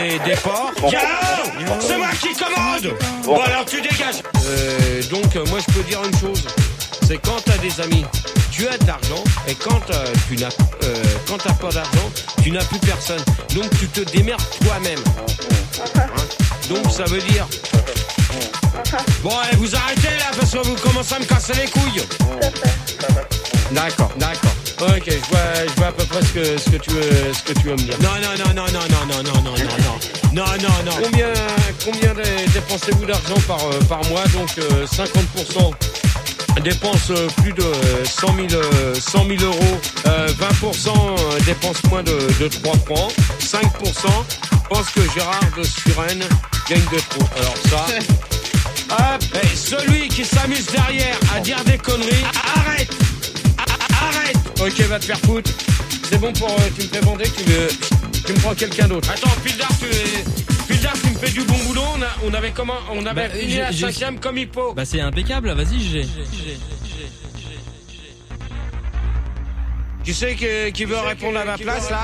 Des porcs. C'est moi qui commande. Bon alors tu dégages. Donc moi je peux dire une chose, c'est quand t'as des amis, tu as de l'argent, et quand t'as pas d'argent, tu n'as plus personne. Donc tu te démerdes toi-même. Hein? Donc ça veut dire. Bon vous arrêtez là parce que vous commencez à me casser les couilles. D'accord. Ok, je vois à peu près ce que tu veux me dire. Non. Combien dépensez-vous d'argent par mois? Donc 50% dépense plus de 100 000 euros, 20% dépense moins de 3 francs, 5% pense que Gérard de Suresnes gagne de trop. Alors ça... Hop, et celui qui s'amuse derrière à dire des conneries, arrête. Ok, va te faire foutre. C'est bon pour... tu me fais bander, tu me prends quelqu'un d'autre. Attends, Pildar, tu me fais du bon boulot. On avait fini la 5e comme il faut. Bah c'est impeccable, vas-y, j'ai. Tu sais qui veut répondre à ma place, là?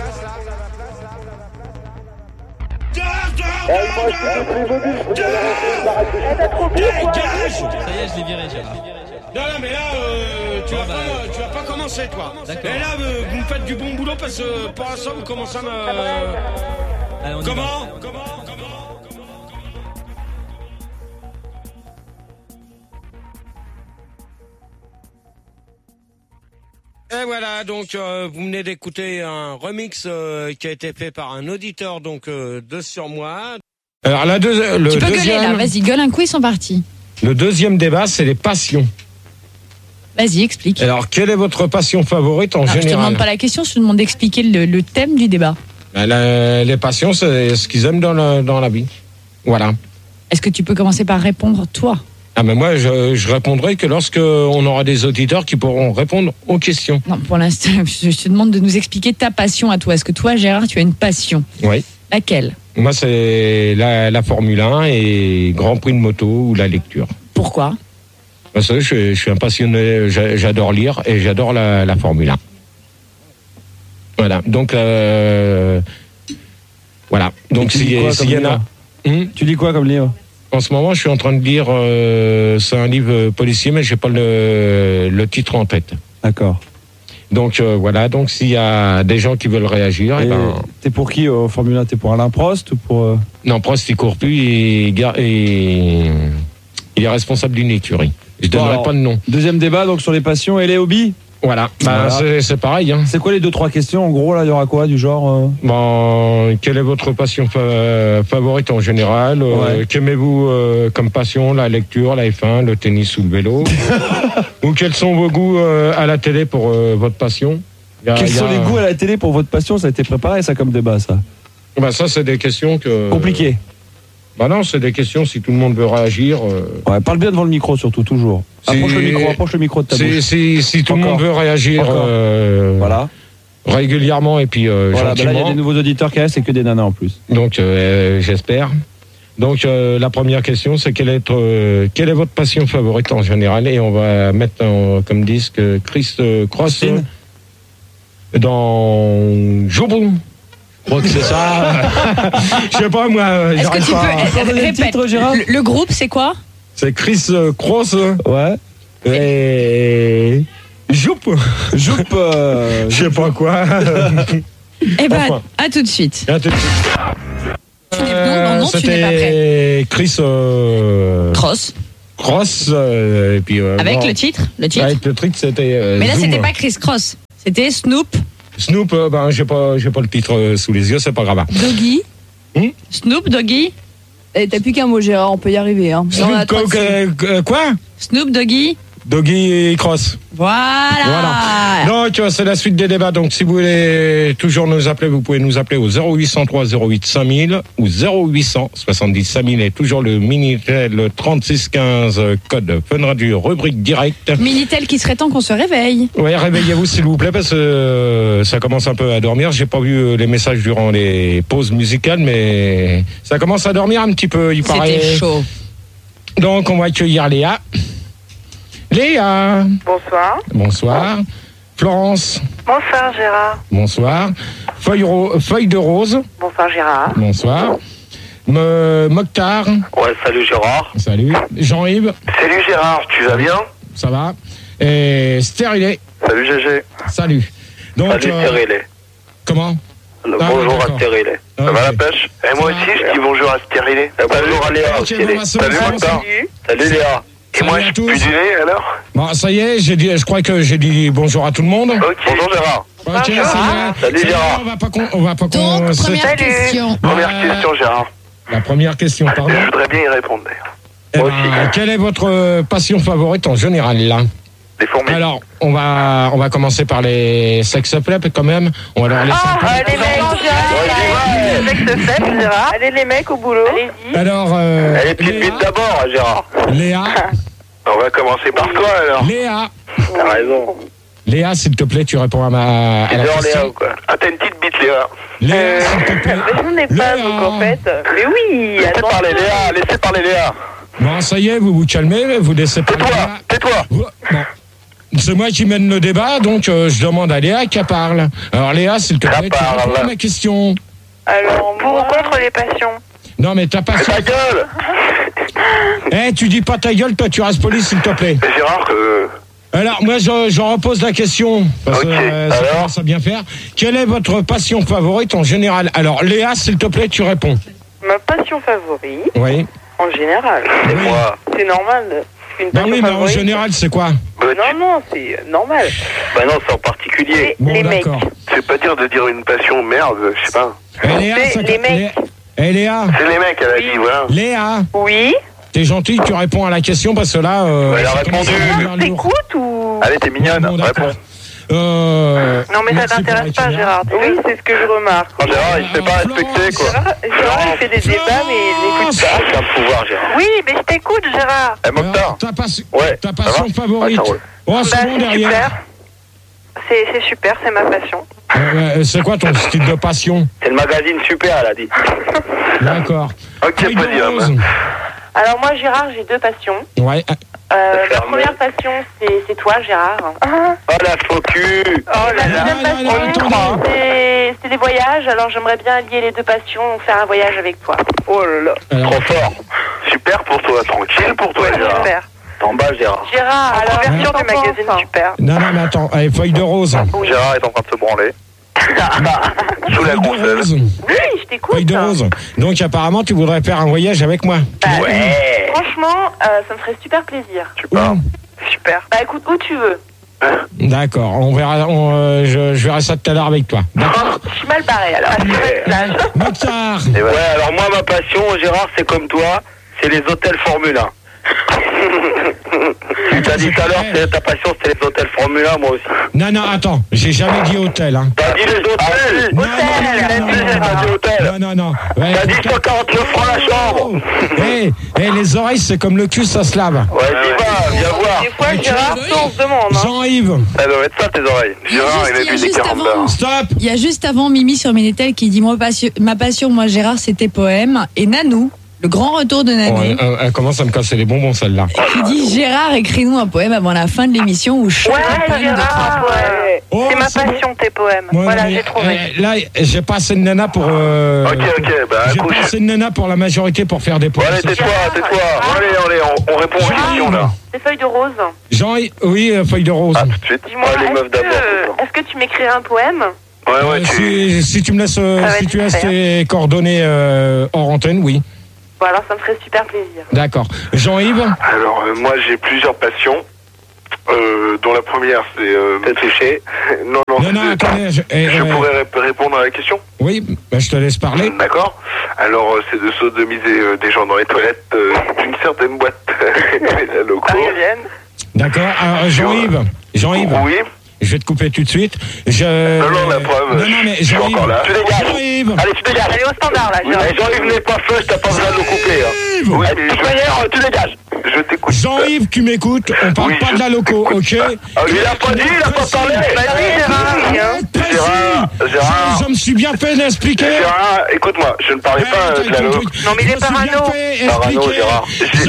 Dégage! Ça y est, je l'ai viré, Non, mais là, tu vas pas commencer, toi. D'accord. Et là, vous me faites du bon boulot parce que pour l'instant, vous commencez à me... Allez, Comment? Et voilà, donc vous venez d'écouter un remix qui a été fait par un auditeur donc de Sur Moi. Alors tu peux gueuler là, vas-y, gueule un coup, ils sont partis. Le deuxième débat, c'est les passions. Vas-y, explique. Alors, quelle est votre passion favorite en général? Je te demande pas la question, je te demande d'expliquer le thème du débat. Les passions, c'est ce qu'ils aiment dans la vie. Voilà. Est-ce que tu peux commencer par répondre, toi? Mais moi, je répondrai que lorsque on aura des auditeurs qui pourront répondre aux questions. Non, pour l'instant, je te demande de nous expliquer ta passion à toi. Est-ce que toi, Gérard, tu as une passion? Oui. Laquelle? Moi, c'est la Formule 1 et Grand Prix de moto ou la lecture. Pourquoi? Parce que je suis un passionné, j'adore lire et j'adore la Formule 1. Voilà. Donc, voilà. Donc, s'il y en a... Tu lis quoi comme livre? En ce moment, je suis en train de lire, c'est un livre policier, mais j'ai pas le titre en tête. D'accord. Donc voilà, donc s'il y a des gens qui veulent réagir, t'es pour qui au Formule 1? T'es pour Alain Prost ou pour Non, Prost il court plus et il est responsable d'une écurie. Je donnerai pas de nom. Deuxième débat donc sur les passions et les hobbies. Voilà, c'est pareil. Hein. C'est quoi les 2-3 questions? En gros, là, il y aura quoi du genre quelle est votre passion favorite en général? Qu'aimez-vous comme passion? La lecture, la F1, le tennis ou le vélo? Ou quels sont vos goûts à la télé pour votre passion? Quels sont les goûts à la télé pour votre passion? Ça a été préparé, ça, comme débat, ça? Ça, c'est des questions que... Compliquées. Non, c'est des questions si tout le monde veut réagir. Ouais, parle bien devant le micro, surtout, toujours. Approche le micro de ta bouche. Si tout le monde veut réagir voilà. régulièrement et puis voilà, gentiment. Là, il y a des nouveaux auditeurs qui restent et que des nanas en plus. Donc, j'espère. Donc, la première question, c'est quelle est votre passion favorite en général? Et on va mettre comme disque Chris Cross dans Joboum. Je crois que c'est ça. Je sais pas, moi. Est-ce que tu peux répéter le groupe, c'est quoi? C'est Chris Cross. Ouais. Et Joup. Je sais pas quoi. Eh ben, à tout de suite. À tout de suite. Tu n'es non, tu n'es pas prêt. C'était Chris Cross. Et puis, avec le titre. Avec le titre, c'était. Mais là, Zoom. c'était pas Chris Cross. C'était Snoop. Snoop, j'ai pas le titre sous les yeux, c'est pas grave. Doggy. Snoop Doggy. T'as plus qu'un mot, Gérard, on peut y arriver. Hein. Snoop, quoi? Snoop Doggy. Doggy et Cross. Voilà. Donc, c'est la suite des débats. Donc, si vous voulez toujours nous appeler, vous pouvez nous appeler au 0803 08 5000 ou 0800 70 5000 et toujours le Minitel 3615 code Fun Radio, rubrique direct. Minitel qui serait temps qu'on se réveille. Oui, réveillez-vous s'il vous plaît parce que ça commence un peu à dormir. J'ai pas vu les messages durant les pauses musicales, mais ça commence à dormir un petit peu, il paraît. C'était chaud. Donc, on va accueillir Léa. Léa. Bonsoir. Bonsoir. Florence. Bonsoir Gérard. Bonsoir. Feuille de rose. Bonsoir Gérard. Bonsoir. Mokhtar. Ouais, salut Gérard. Salut. Jean-Yves. Salut Gérard, tu vas bien? Ça va. Et Stérilé. Salut GG. Salut. Donc, salut Stérilé. Comment? Bonjour à Stérilé. Ça va la pêche? Et moi aussi, je dis bonjour à Stérilé. Bonjour à Léa aussi. Salut Mokhtar. Salut Léa. Et moi, je puis du nez alors? Bon, ça y est, je crois que j'ai dit bonjour à tout le monde. Ok. Bonjour Gérard. Ok, ça y est. Salut Gérard. On va pas Donc, première question. Première question Gérard. La première question, pardon. Je voudrais bien y répondre d'ailleurs. Moi aussi. Quelle est votre passion favorite en général là? Les fourmis. Alors, on va commencer par les sex-play quand même. On va leur laisser un peu. Les mecs, Gérard. Allez les mecs au boulot. Allez-y. Alors, Allez, petite bite d'abord Gérard. Léa. On va commencer par toi alors. Léa. T'as raison. Léa, s'il te plaît, tu réponds à la Léa question. ou quoi? Ah, t'as une petite bite Léa. Léa, s'il te plaît. Mais j'en ai pas donc en fait. Mais oui, Laissez parler Léa. Bon, ça y est, vous vous calmez, vous laissez parler Léa. Tais-toi. Bon. C'est moi qui mène le débat, donc je demande à Léa qui parle. Alors Léa, s'il te plaît, tu réponds à ma question. Alors, pour ou contre les passions? Non, mais t'as pas... Ta gueule. Tu dis pas ta gueule, toi, tu restes poli, s'il te plaît. Mais Gérard, Alors, moi, j'en repose la question, parce que ça commence à bien faire. Quelle est votre passion favorite en général? Alors, Léa, s'il te plaît, tu réponds. Ma passion favorite? Oui. En général. C'est moi. C'est normal. Une passion oui, mais en favorite. général, c'est quoi? Non, c'est normal. Bah non, c'est en particulier. Bon, les mecs. C'est pas dire de dire une passion, merde, je sais pas. Léa, C'est les mecs. Léa. C'est les mecs, elle a dit, voilà. Léa. Oui. T'es gentil, tu réponds à la question parce que là... elle a répondu. T'écoutes ou... Allez, t'es mignonne, Bon, réponds. Non, mais ça t'intéresse pas, Gérard. Oui, c'est ce que je remarque. Gérard, il se fait pas respecter, quoi. Gérard, il fait des débats, mais il n'écoute pas. C'est un pouvoir, Gérard. Oui, mais je t'écoute, Gérard. Eh, Mokhtar. Ta passion favorite. Oh, c'est bon derrière. Super. C'est super, c'est ma passion. C'est quoi ton style de passion? C'est le magazine Super, elle a dit. D'accord. Ok, podium. Alors moi, Gérard, j'ai deux passions. Ouais. Ma première passion, c'est toi, Gérard. Oh la faux cul. Oh la deuxième passion, c'est des voyages. Alors j'aimerais bien lier les deux passions, faire un voyage avec toi. Oh là là. Trop fort. Super pour toi, tranquille pour toi, Gérard. Super. T'en bas, Gérard. Gérard, à la version du magazine Super. Non, mais attends, allez, feuille de rose. Gérard est en train de se branler. Sous la console. Oui, je t'écoute. Feuille de rose. Donc apparemment, tu voudrais faire un voyage avec moi. Ouais. Franchement, ça me ferait super plaisir. Tu pars. Super. Bah écoute, où tu veux. D'accord, on verra. Je verrai ça tout à l'heure avec toi. D'accord. Je suis mal barré alors. Mokhtar. Ouais, alors moi, ma passion, Gérard, c'est comme toi, c'est les hôtels Formule 1. Tu as dit tout à l'heure, ta passion, c'était les hôtels Formule 1, moi aussi. Non, attends, j'ai jamais dit hôtel. Hein. T'as dit les hôtels. Non. Ouais, t'as dit 149 francs la chambre. Les oreilles, c'est comme le cul, ça se lave. Ouais, viens voir. Des fois, Gérard, on se demande. Jean-Yves. Ça doit être ça, tes oreilles. Gérard, il a bu des 40 barres. Stop. Il y a juste avant Mimi sur Minitel qui dit ma passion, moi Gérard, c'était poème. Et Nanou, le grand retour de Nanou, elle commence à me casser les bonbons, celle-là. qui dit Gérard, écris-nous un poème avant la fin de l'émission où je chante un poème de toi. Oh, c'est ma passion, tes poèmes. Voilà, j'ai trouvé. Là, j'ai pas assez de nana pour. Ok, bah j'ai pas assez de nana pour la majorité pour faire des poèmes. Allez, tais-toi. Allez, on répond aux questions là. Des feuilles de rose. Jean, oui, feuille de rose. Ah, tout de suite. Dis-moi, les meufs d'abord. est-ce que tu m'écrirais un poème? Ouais, si tu me laisses, si tu laisses tes coordonnées hors antenne, oui. Bon, alors ça me ferait super plaisir. D'accord. Jean-Yves. Alors, moi, j'ai plusieurs passions. Dont la première, c'est... T'es touché? Non, attendez. Je pourrais répondre à la question? Oui, je te laisse parler. D'accord. Alors, c'est de sodomiser des gens dans les toilettes d'une certaine boîte locaux. Parisienne. D'accord. Alors, Jean-Yves. Oui. Je vais te couper tout de suite. Non, la preuve. Non, mais je suis encore là. Tu dégages. Jean-Yves. Allez, tu dégages. Allez au standard, là. Jean-Yves n'est pas feu, t'as pas besoin de le couper. Oui, de toute manière, tu dégages. Je t'écoute. Jean-Yves, tu m'écoutes. On parle pas de la loco, ok? Il a pas dit, il a pas parlé. Gérard. Je me suis bien fait expliquer. Gérard, écoute-moi, je ne parlais pas de la loco. Non, mais il est parano. Parano, Gérard. C'est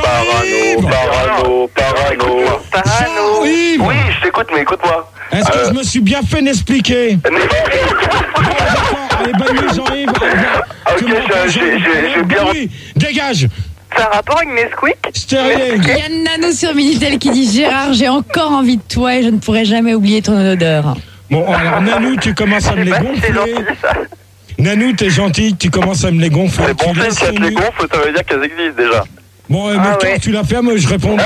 parano. Oui, je t'écoute, mais écoute-moi. Est-ce que je me suis bien fait expliquer? Allez, bonne nuit, Jean-Yves. Ok, j'ai bien... Dégage. C'est un rapport avec Nesquik? Stérilé. Il y a Nano sur Minitel qui dit Gérard, j'ai encore envie de toi et je ne pourrai jamais oublier ton odeur. Bon, alors, Nanou, tu commences à me les gonfler. Nanou, t'es gentil, tu commences à me les gonfler. C'est bon signe qu'elles les gonfles, ça veut dire qu'elles existent déjà. Bon, mais quand tu la fermes, je réponds.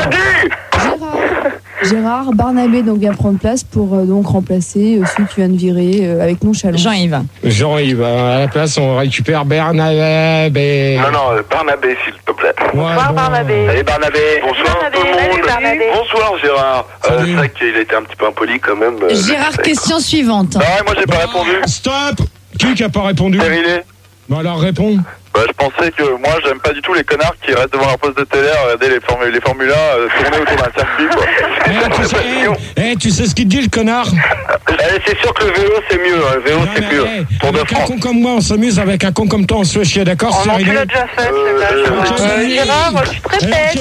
Gérard, Barnabé donc vient prendre place pour donc remplacer celui que tu viens de virer avec nonchalance. Jean-Yves. Jean-Yves, à la place, on récupère Barnabé. Non, Barnabé, s'il te plaît. Bonsoir, Barnabé. Salut, Barnabé. Bonsoir, tout le monde. Barnabé. Bonsoir, Gérard. C'est vrai qu'il a été un petit peu impoli quand même. Gérard, question suivante. Ah, moi, j'ai pas répondu. Stop. Qui a pas répondu? Stérilé. Bon, alors, réponds. Je pensais que moi j'aime pas du tout les connards qui restent devant leur poste de télé à regarder les Formule 1 tourner autour d'un circuit quoi. Tu sais ce qu'il te dit le connard? C'est sûr que le vélo c'est mieux, le vélo c'est mieux. Pour de avec France. un con comme moi on s'amuse, avec un con comme toi on se fait chier, d'accord? Oh non, tu l'as déjà fait, Gérard, moi je suis très bête.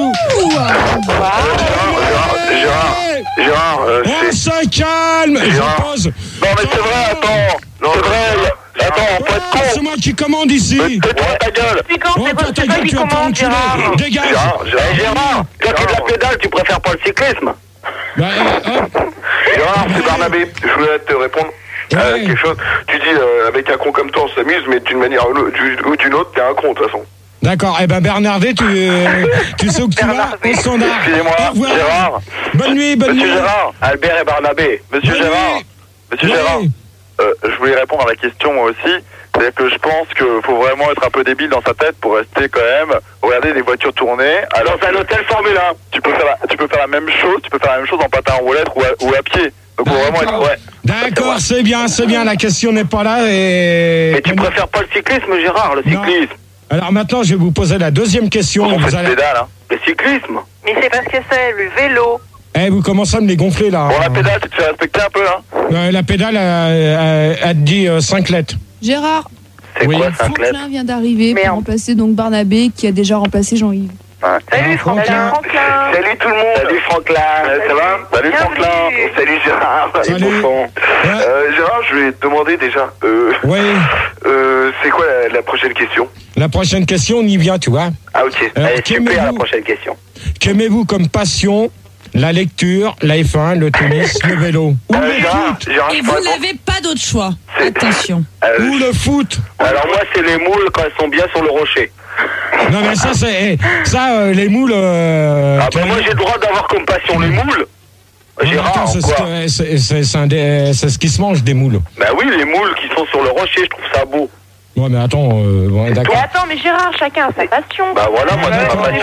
Gérard, on se calme. Je pose. Non mais c'est vrai, attends. Non, c'est vrai. Attends, on peut être con. C'est moi qui commande ici. Tais-toi ta gueule. Puis quand c'est pas ta gueule, tu vas pas enculer. Dégage. Gérard, quand tu de la pédale, tu préfères pas le cyclisme? Gérard, c'est Barnabé. Je voulais te répondre à quelque chose. Tu dis, avec un con comme toi, on s'amuse, mais d'une manière ou d'une autre, t'es un con, de toute façon. D'accord. Eh ben, Bernardet, tu sais où que tu vas? Au standard. Excusez-moi, Gérard. Bonne nuit, bonne nuit. Monsieur Gérard, Albert et Barnabé. Monsieur Gérard. Je voulais répondre à la question moi aussi. C'est-à-dire que je pense qu'il faut vraiment être un peu débile dans sa tête pour rester quand même, regarder des voitures tourner. Alors dans un hôtel Formule 1, tu peux faire la même chose, en patin en roulette ou à pied. Donc faut vraiment être D'accord, c'est bien, la question n'est pas là Mais tu préfères pas le cyclisme, Gérard, le cyclisme? Non. Alors maintenant, je vais vous poser la deuxième question. On fait pédale, hein. Le cyclisme. Mais c'est parce que c'est le vélo. Vous commencez à me les gonfler là. Bon, la pédale, tu te fais respecter un peu là. La pédale, elle te dit 5 lettres. Gérard. C'est quoi 5 lettres? Franklin vient d'arriver pour remplacer donc Barnabé qui a déjà remplacé Jean-Yves. Salut Franklin. Salut tout le monde. Salut Franklin. Ça va? Salut Franklin. Salut Gérard. Salut. Gérard, je vais te demander déjà. Oui. C'est quoi la prochaine question? La prochaine question, on y vient, tu vois. Ah ok. Allez, super la prochaine question. Qu'aimez-vous comme passion? La lecture, la F1, le tennis, le vélo. Ou le foot. Et vous n'avez pas d'autre choix. Attention. Ou le foot. Alors moi, c'est les moules quand elles sont bien sur le rocher. Non mais ça, c'est... Ça, les moules... moi, j'ai le droit d'avoir comme passion les moules. Gérard, c'est ce qui se mange, des moules. Bah oui, les moules qui sont sur le rocher, je trouve ça beau. Ouais, mais attends, d'accord. Mais attends, mais Gérard, chacun a sa passion. Bah voilà, moi, c'est ma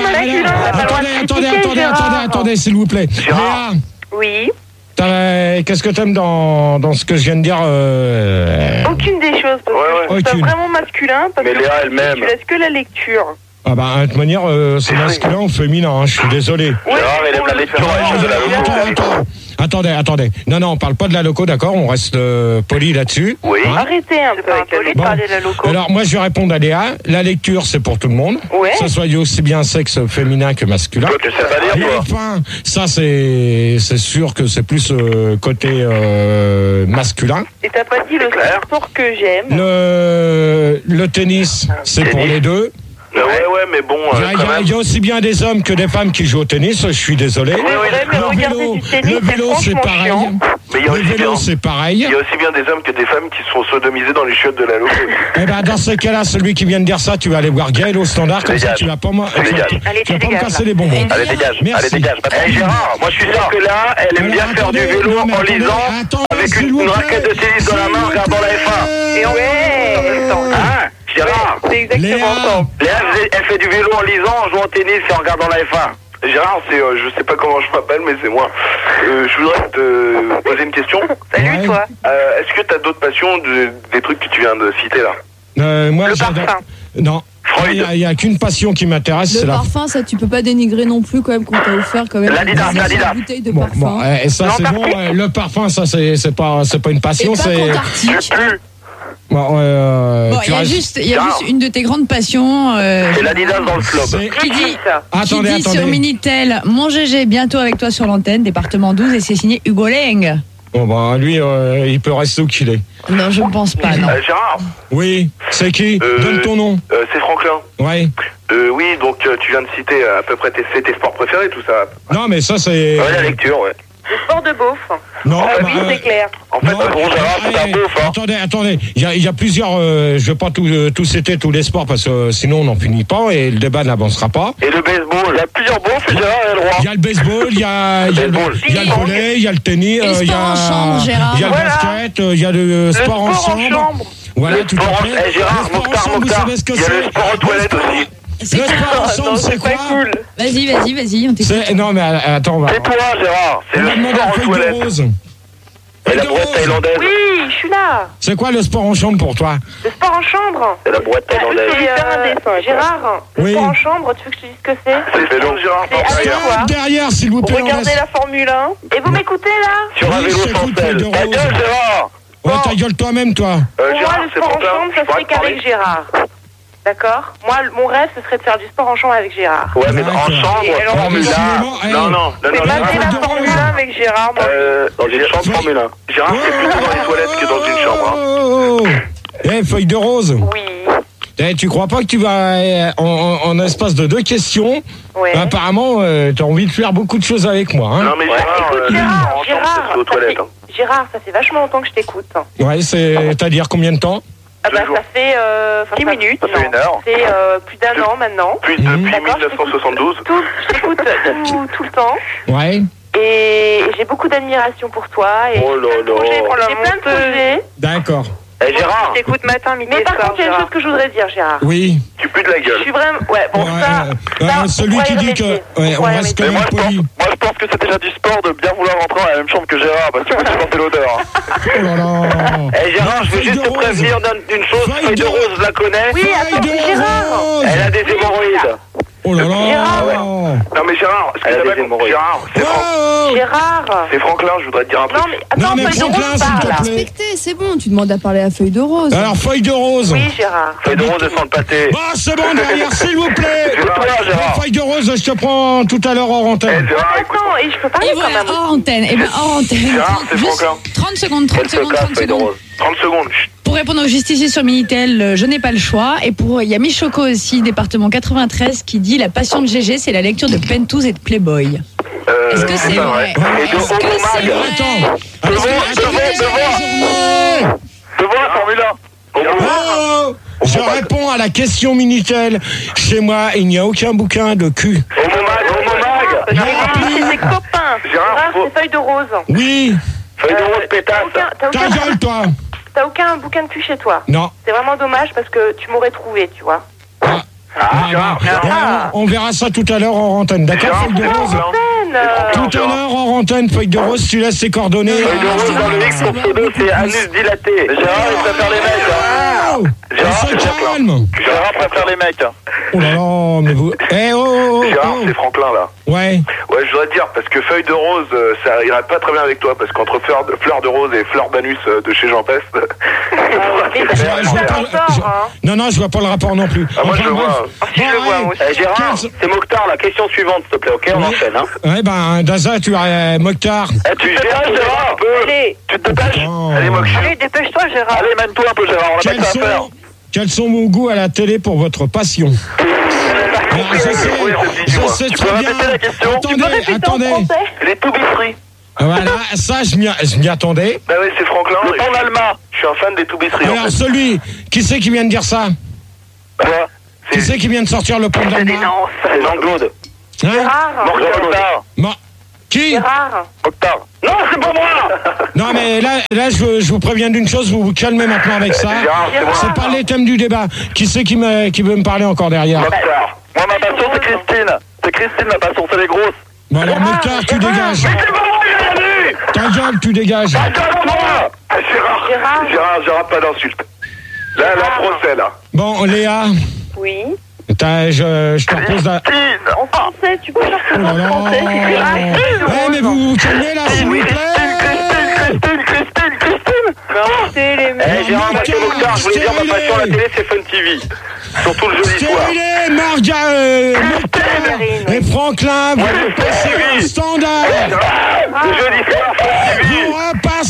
passion. Attendez, s'il vous plaît. Gérard. Oui. Qu'est-ce que t'aimes dans ce que je viens de dire Aucune des choses, parce que je trouve ça vraiment masculin, parce mais que Léa elle-même. tu laisses que la lecture. Ah bah, de toute manière, c'est masculin ou féminin, hein, je suis désolé. Gérard, elle aime la lecture, elle aime de la loco. Attendez. Non, on parle pas de la loco, d'accord? On reste poli là-dessus. Oui. Hein? Arrêtez un peu avec de parler de la loco. Alors, moi, je vais répondre à Léa. La lecture, c'est pour tout le monde. Ouais. Que ce soit aussi bien sexe féminin que masculin. Toi, tu sais pas lire, toi. Enfin, ça, c'est sûr que c'est plus côté masculin. Et t'as pas dit le sport que j'aime. Le tennis, c'est pour les deux. Ouais, mais bon. Il y a aussi bien des hommes que des femmes qui jouent au tennis, je suis désolé. Le vélo, c'est pareil. Le vélo, c'est pareil. Il y a aussi bien des hommes que des femmes qui sont sodomisées dans les chiottes de la loco. Eh ben, dans ce cas-là, celui qui vient de dire ça, tu vas aller voir Gaël au standard, comme ça tu vas pas me casser les bonbons. Allez, dégage. Allez, dégage. Gérard, moi je suis sûr que là, elle aime bien faire du vélo en lisant, avec une raquette de tennis dans la main, en regardant la F1. Et Hein, Gérard? C'est exactement ça. Léa, elle fait du vélo en lisant, en jouant au tennis et en regardant la F1. Gérard, je sais pas comment je m'appelle, mais c'est moi. Je voudrais te poser une question. Salut, toi. Est-ce que t'as d'autres passions, des trucs que tu viens de citer là? Moi, le parfum. Non. Il n'y a qu'une passion qui m'intéresse, c'est Le la... parfum, ça, tu peux pas dénigrer non plus, quand même, qu'on t'a offert quand même L'Adidas. une bouteille de parfum. Et ça, c'est bon. Le parfum, ça, c'est pas une passion, c'est... Bon, il y a juste une de tes grandes passions. C'est l'Adidas dans le club. Qui dit sur Minitel, mon GG bientôt avec toi sur l'antenne, département 12, et c'est signé Hugo Leng. Bon, bah, lui, il peut rester où qu'il est. Non, je ne pense pas, non. Gérard. Oui, c'est qui? Donne ton nom. C'est Franklin. Ouais. Oui, donc tu viens de citer à peu près tes sports préférés, tout ça. Non, mais ça, c'est... Ouais, la lecture, ouais. Le sport de beauf. Non, Oui, c'est clair. En fait, bon, Gérard, c'est un beauf, hein. Attendez, il y a plusieurs... je vais pas tous citer tous les sports parce que sinon on n'en finit pas et le débat n'avancera pas. Et le baseball, il y a plusieurs beaufs, Gérard a le droit. Il y a le baseball, il y a le volley, il y a le tennis, Et le sport en chambre, Gérard. il y a le basket, il y a le sport en chambre. Voilà, tout à fait. Gérard, Mokhtar, vous savez ce que c'est? Il y a le sport aux toilettes aussi. Le sport en chambre, c'est quoi? Vas-y, on t'écoute. Non, mais attends, on va... C'est toi, Gérard. C'est le sport aux toilettes. Et la brouette thaïlandaise. Oui, je suis là. C'est quoi le sport en chambre pour toi? Le sport en chambre. C'est la brouette thaïlandaise. Gérard, le sport en chambre, tu veux que je te dise ce que c'est? C'est vélo, Gérard. C'est derrière, s'il vous plaît. Regardez la Formule 1. Et vous m'écoutez là? Sur un vélo sans selle. Ta gueule, Gérard. Ouais, ta gueule toi-même, toi. Pour moi, le sport en chambre, ça serait qu'avec Gérard. D'accord? Moi, mon rêve, ce serait de faire du sport en chambre avec Gérard. Ouais, mais en chambre, Formule 1. Non. Mais mater la Formule 1 avec Gérard, moi. Dans une chambre Formule 1. Gérard, c'est plutôt dans les toilettes que dans une chambre. Eh, feuille de rose. Oui. Eh, tu crois pas que tu vas, en espace de 2 questions, apparemment, t'as envie de faire beaucoup de choses avec moi, hein? Non, mais Gérard, ça fait vachement longtemps que je t'écoute. Ouais, c'est-à-dire combien de temps? Ah bah, ça fait 10 minutes. Ça fait 1 heure. C'est plus d'1 an maintenant. Depuis 1972. Je t'écoute tout le temps. Ouais. Et j'ai beaucoup d'admiration pour toi. Et j'ai plein de projets. D'accord. Eh Gérard, je t'écoute matin, midi et soir. Mais par contre, il y a une chose que je voudrais dire, Gérard. Oui. Tu pues de la gueule. Je suis vraiment... Ouais, bon, ça celui qui dit que... Ouais, on reste quand même poli. Moi, je pense que c'est déjà du sport de bien vouloir rentrer dans la même chambre que Gérard, parce que tu peux sentir l'odeur. Oh là là. Eh Gérard, je veux juste te prévenir d'une chose. Feuille de rose, je la connais. Oui, attends, Gérard. Elle a des hémorroïdes. Oh là là. Non mais Gérard, Gérard, c'est Franklin, je voudrais te dire un truc. Non mais Franklin, s'il te plaît. Respecté, c'est bon, tu demandes à parler à Feuille de Rose. Alors, feuille de rose. Oui, Gérard. Feuille de rose, elle sent le pâté. Bah, c'est bon, derrière, s'il vous plaît. Gérard. Feuille de rose, je te prends tout à l'heure hors antenne. Attends, et je peux parler quand même. Hors antenne. Eh ben, hors antenne. Gérard, c'est Franklin. 30 secondes. 30 secondes. Pour répondre au justicier sur Minitel, je n'ai pas le choix. Et il y a Michoco aussi, département 93, qui dit la passion de GG, c'est la lecture de Penthouse et de Playboy. Est-ce que c'est vrai? Est-ce que c'est vrai? Attends. Devant la Formule 1. Je réponds à la question Minitel. Chez moi, il n'y a aucun bouquin de cul. C'est tes copains. Gérard, c'est Feuille de Rose. Oui. Feuille de rose pétasse. Ta gueule, toi. T'as aucun bouquin de cul chez toi? Non. C'est vraiment dommage parce que tu m'aurais trouvé, tu vois. On verra ça tout à l'heure en antenne, d'accord, Feuille de Rose? Tout à l'heure en antenne, Feuille de Rose, tu laisses ses coordonnées. Feuille de Rose dans le X, son pseudo, c'est anus dilaté. Gérard, il préfère les mecs. Gérard préfère les mecs. Oh là là, mais vous... Gérard, c'est Franklin, là. Ouais. Ouais, je voudrais dire, parce que Feuille de Rose, ça irait pas très bien avec toi, parce qu'entre Fleur de Rose et Fleur d'anus de chez Jean Peste... Non, je vois pas le rapport non plus. Moi, je le vois. Si, je le vois, moi aussi. Gérard, c'est Mokhtar, la question suivante, s'il te plaît, ok? On enchaîne, hein? Ouais, ben, Daza, tu as Mokhtar. Tu gères, Gérard, un peu. Allez. Tu te dépêches. Allez, Mokhtar. Allez, dépêche-toi, Gérard. Allez, mène-toi un peu, Gérard, on a pas ça à faire. Quels sont vos goûts à la télé pour votre passion? Je sais très bien. Attendez. Les toubisseries. Voilà, ça, je m'y attendais. Bah oui, c'est Franklin. Le temps d'Alma. Je suis un fan des toubisseries. Alors, celui, qui c'est qui vient de dire ça? Quoi? Qui c'est qui vient de sortir le pont d'Alma? C'est Jean-Claude. Gérard. Mokhtar. Qui? Gérard. Mokhtar. Non, c'est pas moi. Non, mais là je vous préviens d'une chose, vous vous calmez maintenant avec ça. C'est pas les thèmes du débat. Qui c'est qui veut me parler encore derrière? Mokhtar. Moi, ma passion, c'est Christine. C'est Christine, ma passion, c'est les grosses. Bon, alors, Mokhtar, tu dégages. Mais c'est pas moi qui l'ai dit. Ta gueule, tu dégages. Gérard, pas d'insulte. Là, procès, là. Bon, Léa. Oui. Je te repose la... En français, tu peux faire ça en français. Mais vous calmez là, s'il vous plaît. Christine. C'est les mecs. Gérard, Mokhtar, je voulais dire ma passion à la télé, c'est Fun TV. Surtout le jeudi soir. Stérilé, Mokhtar et Franklin, vous repassez un standard. Le jeudi soir, Fun TV. Vous repassez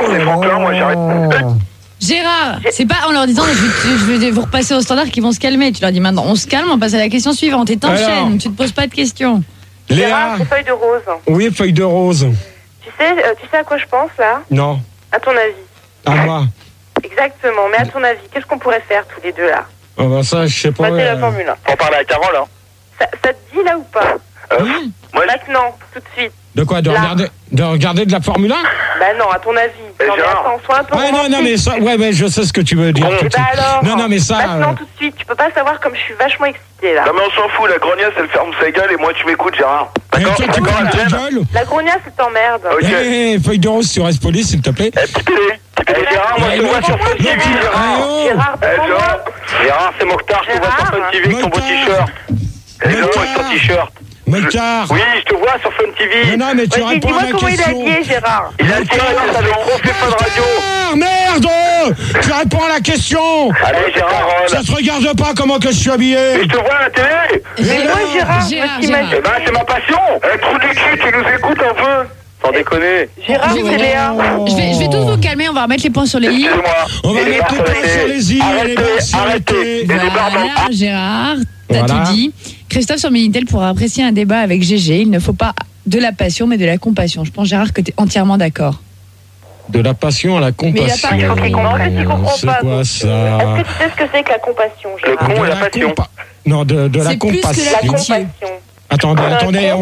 c'est Franklin, moi j'arrête. Gérard, c'est pas en leur disant je vais vous repasser au standard qu'ils vont se calmer. Tu leur dis maintenant on se calme, on passe à la question suivante et t'enchaînes, tu te poses pas de questions. Gérard, c'est feuille de rose. Oui, feuille de rose. Tu sais à quoi je pense là? Non. À ton avis. À moi. Exactement, mais à ton avis, qu'est-ce qu'on pourrait faire tous les deux là? Ah bah ça, je sais pas. Passer la Formule 1. Faut en parler à Carole, hein. Ça te dit là ou pas? Moi, maintenant, tout de suite. De quoi? De regarder de la Formule 1? Bah non, à ton avis. Non mais attends, sois un peu romantique. Non mais ça, ouais, je sais ce que tu veux dire. Bah alors. Non mais ça. Maintenant tout de suite, tu peux pas savoir comme je suis vachement excitée là. Non mais on s'en fout, la grognasse elle ferme sa gueule et moi tu m'écoutes Gérard. D'accord, tu fermes ta gueule. La grognasse c'est t'emmerde. Ok. Feuille de rose, tu restes poli s'il te plaît. Petit Pélé, Gérard, moi je te vois sur Fun TV, Gérard. Gérard, c'est Mokhtar, je te vois sur Fun TV avec ton beau t-shirt. Avec ton t-shirt. Mokhtar. Oui, je te vois sur Fun TV. Non, mais tu réponds à ma question. Dis-moi comment il a habillé, Gérard. Il a le t-shirt avec Refait Fun Radio. Merde! Tu réponds à la question. Allez, Gérard. Ça se regarde pas comment que je suis habillé. Mais je te vois à la télé. Mais moi, Gérard, Eh ben, c'est ma passion. Trou du cul, tu nous écoutes un peu. Sans déconner. Gérard, c'est Léa. Je vais tous vous calmer, on va remettre les points sur les i. On va mettre les points sur les i et les barres sur les t. Voilà, Gérard, t'as tout dit. Christophe sur Minitel pour apprécier un débat avec GG. Il ne faut pas de la passion, mais de la compassion. Je pense, Gérard, que t'es entièrement d'accord. De la passion à la compassion. Mais il n'y a pas de comprend pas. C'est quoi ça? Est-ce que tu sais ce que c'est que la compassion, Gérard? Le con et la passion. Non, de la compassion. C'est plus que la compassion. Attendez. Gérard,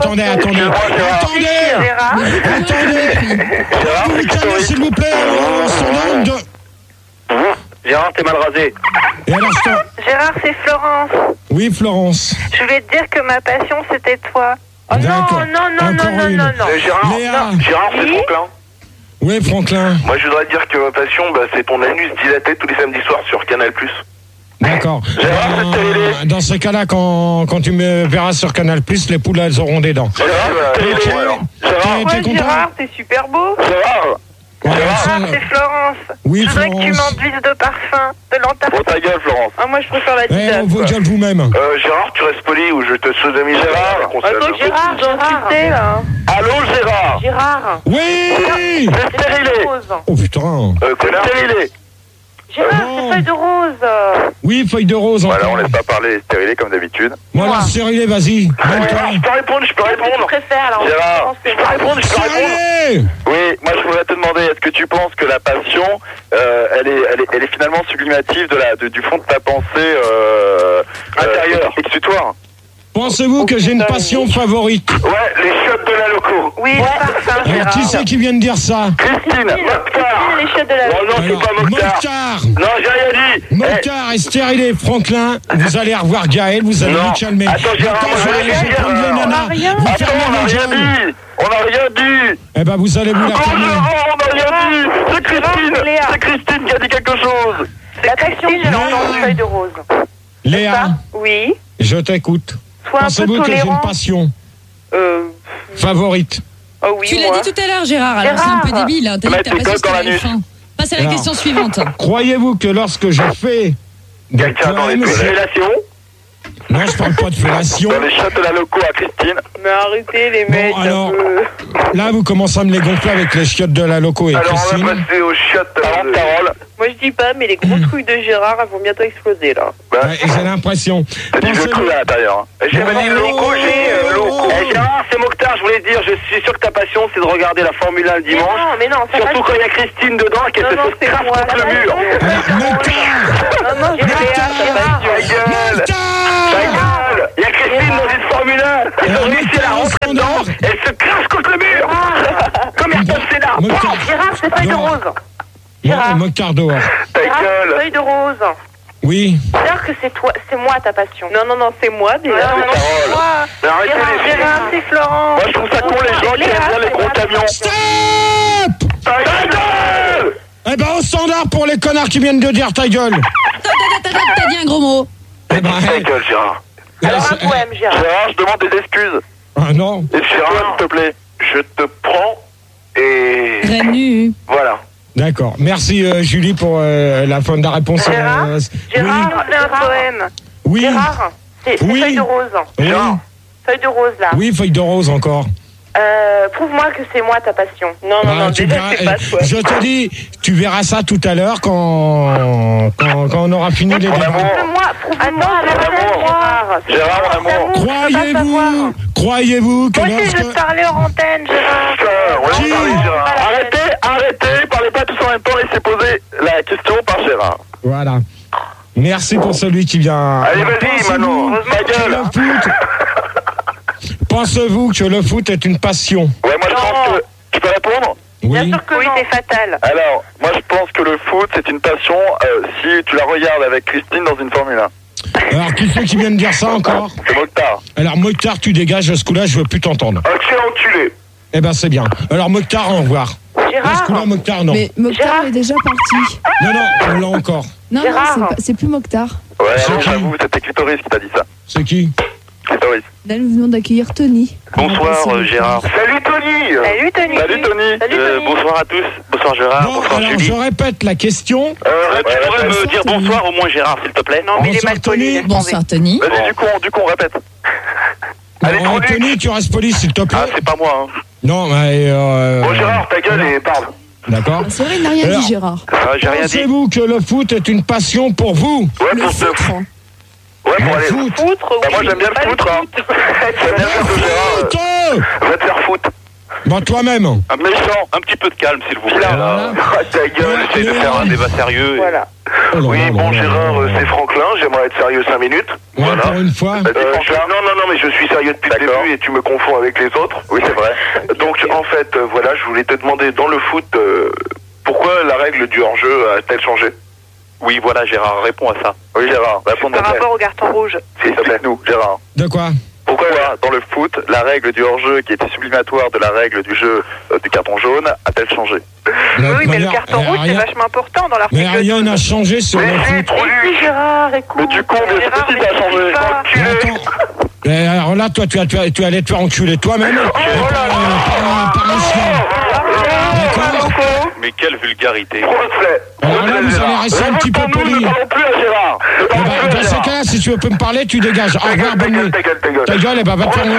Vous calmez, s'il vous plaît, son nom de... Gérard, t'es mal rasé. Et alors, Gérard, c'est Florence. Oui, Florence. Je voulais te dire que ma passion, c'était toi. Oh non, D'accord. non. Gérard, c'est Franklin. Oui, Franklin. Moi, je voudrais dire que ma passion, c'est ton anus dilaté tous les samedis soirs sur Canal+. D'accord. Dans ce cas-là, quand tu me verras sur Canal+, les poules, elles auront des dents. Ouais, Gérard, t'es super beau. Gérard, c'est Florence. Oui, je voudrais que tu Florence. m'enduises de parfum, de l'antarctique. Bon, ta gueule, Florence. Ah, moi, je préfère la Eh, disette. on vous gueule vous-même. Gérard, tu restes poli ou je te sodomie Gérard. Attends, Gérard, j'en là. Allô, Gérard. Gérard. Oui. C'est stérilé. Oh putain. Connard. Stérilé. Gérard, c'est feuille de rose. Oui, feuille de rose. Voilà, encore. on laisse pas parler stérilé comme d'habitude. Voilà, stérilé, vas-y. Je peux répondre. Tu préfères, alors. Gérard, je peux répondre. Stérilé. Oui, moi je voudrais te demander, est-ce que tu penses que la passion, elle est finalement sublimative du fond de ta pensée intérieure, exutoire? Pensez-vous que j'ai une passion favorite? Ouais, les chiottes de la loco. Oui, parfum, Alors, Gérard. qui c'est qui vient de dire ça? Christine, Mokhtar. Les chiottes de la Oh non, c'est pas Mokhtar. Mokhtar. Non, j'ai rien dit. Mokhtar et stérilé, Franklin. Vous allez revoir Gaël, vous allez Non. vous calmer. Attends, Gérard, Maintenant, je vais on a rien prendre dit, les on a nanas. rien. Vous Attends, fermez on n'a la rien gueule. dit. On n'a rien dit. Eh ben, vous allez vous la Oh fermer. non, on n'a rien dit. C'est Christine. Léa. C'est Christine qui a dit quelque chose. La passion, j'ai entendu feuille de rose. Léa, Oui. je t'écoute. Sois un peu Pensez-vous que j'ai une tolérant. passion favorite? Oh oui, Tu l'as dit tout à l'heure, Gérard, alors c'est un peu Gérard. débile. Hein. T'as dit que Mets ta tes passion coques dans c'était la les fins. Passe à la Alors. question suivante. Croyez-vous que lorsque je fais des Quelqu'un dans les poèmes, félations, non, je parle pas de fellation. dans les chiottes de la loco à Christine. Mais arrêtez les Bon, mecs. alors, là, vous commencez à me les gonfler avec les chiottes de la loco et Alors on Christine. va passer aux chiottes de Carole. Moi je dis pas, mais les gros trucs de Gérard, elles vont bientôt exploser là. Ouais, et j'ai l'impression. T'as du vieux Pensez-vous- cru à l'intérieur. J'ai pas dit loco, j'ai loco. Gérard, c'est Mokhtar, je voulais te dire, je suis sûr que ta passion c'est de regarder la Formule 1 le dimanche. Mais non, ça Surtout quand il y a Christine dedans et qu'elle Non, non, se c'est crache moi. contre le mur. Non, j'ai Léa, ça va être dur. Ta gueule! Ta gueule! Il y a Christine dans une Formule 1. Ils ont réussi à la rentrer dedans et elle se crache contre le mur. Comme Ayrton Senna. Gérard, c'est feuille de rose. Non, Mokhtar dehors. Ta Gérard, gueule! feuille de rose. Oui. C'est-à-dire que c'est toi, c'est moi ta passion. Non, c'est moi déjà. Non, c'est moi. Mais arrêtez les filles. Gérard, c'est Florence. Moi je trouve ça con les gens qui aiment bien les gros camions. Stop! Ta gueule! Eh ben, au standard pour les connards qui viennent de dire ta gueule. T'as dit un gros mot. Eh ben, Ta gueule, Gérard. Alors un poème, Gérard. Gérard, je demande des excuses. ah non. Et Gérard, s'il te plaît, je te prends et... Renu. Voilà. D'accord. Merci Julie pour la fin de la réponse. Gérard, Gérard, c'est un poème. Oui. Gérard, c'est Oui. feuille de rose. Oui. Gérard. Feuille de rose là. Oui, feuille de rose encore. Prouve-moi que c'est moi ta passion. Non, je te dis, tu verras ça tout à l'heure quand on aura fini les débats. Gérard, mon amour. Croyez-vous que moi aussi, je vais te parler hors antenne, Gérard. Arrêtez, parlez pas tous en même temps, laissez poser la question par Gérard. Voilà. Merci pour celui qui vient. Allez, vas-y, Manon, ta gueule. Pensez-vous que le foot est une passion? Ouais, moi je pense que... Tu peux répondre? Oui. Bien sûr que oui, c'est fatal. Alors, moi je pense que le foot c'est une passion si tu la regardes avec Christine dans une Formule 1. Alors, qui c'est qui vient de dire ça encore? C'est Mokhtar. Alors, Mokhtar, tu dégages, ce coup-là, je veux plus t'entendre. Quel enculé. Eh ben, c'est bien. Alors, Mokhtar, au revoir. Gérard. Ce coup-là, Mokhtar, non. Mais Mokhtar est déjà parti. Non, on l'a encore. Non, c'est pas- plus Mokhtar. Ouais, non, j'avoue, c'était Clitoris qui t'a dit ça. C'est qui? Clitoris. Là, nous venons d'accueillir Tony. Bonsoir Gérard. Salut Tony. Salut Tony. Bonsoir à tous. Bonsoir Gérard. Bon, bonsoir alors, Julie. je répète la question. Tu pourrais me dire bonsoir au moins Gérard s'il te plaît. Non, mais il est mal poli. Bonsoir Tony. Vas-y, du coup on répète. Allez, Alors, Tony, tu restes poli, s'il te plaît. Ah, c'est pas moi. Non, mais... Bon Gérard, ta gueule et parle. D'accord. C'est vrai, il n'a rien dit, Gérard. J'ai rien dit. Pensez-vous que le foot est une passion pour vous? Ouais, pour te... Ouais, pour aller... Foutre, oui. Moi j'aime bien le foot, hein. J'aime bien faire de Gérard. Va te faire foutre. Bon, toi-même. Un méchant, un petit peu de calme s'il vous plaît. Là. Ta gueule, j'essaie de faire un débat sérieux. Voilà. Oui, bon Gérard, c'est Franklin, j'aimerais être sérieux 5 minutes. Ouais, pour une fois. Non, mais je suis sérieux depuis le début et tu me confonds avec les autres. Oui, c'est vrai. Donc en fait, voilà, je voulais te demander dans le foot, pourquoi la règle du hors-jeu a-t-elle changé? Oui, voilà Gérard, réponds à ça. Oui Gérard, réponds Par rapport au carton rouge. S'il te plaît, nous, Gérard. De quoi? Pourquoi dans le foot, la règle du hors-jeu qui était sublimatoire de la règle du jeu du carton jaune a-t-elle changé? Oui, mais le carton rouge c'est vachement important dans l'article. Mais rien n'a changé sur le foot. Oui, Gérard, écoute. Mais du coup, c'est petit a changé. Enculé. Alors là, toi, tu allais te faire enculer toi-même. Mais quelle vulgarité. Alors là, vous allez rester un petit peu poli. Ne parlons plus à Gérard. Dans ces cas-là, si tu peux me parler, tu dégages. Au revoir, bonne nuit. Ta gueule, eh ben, va te faire...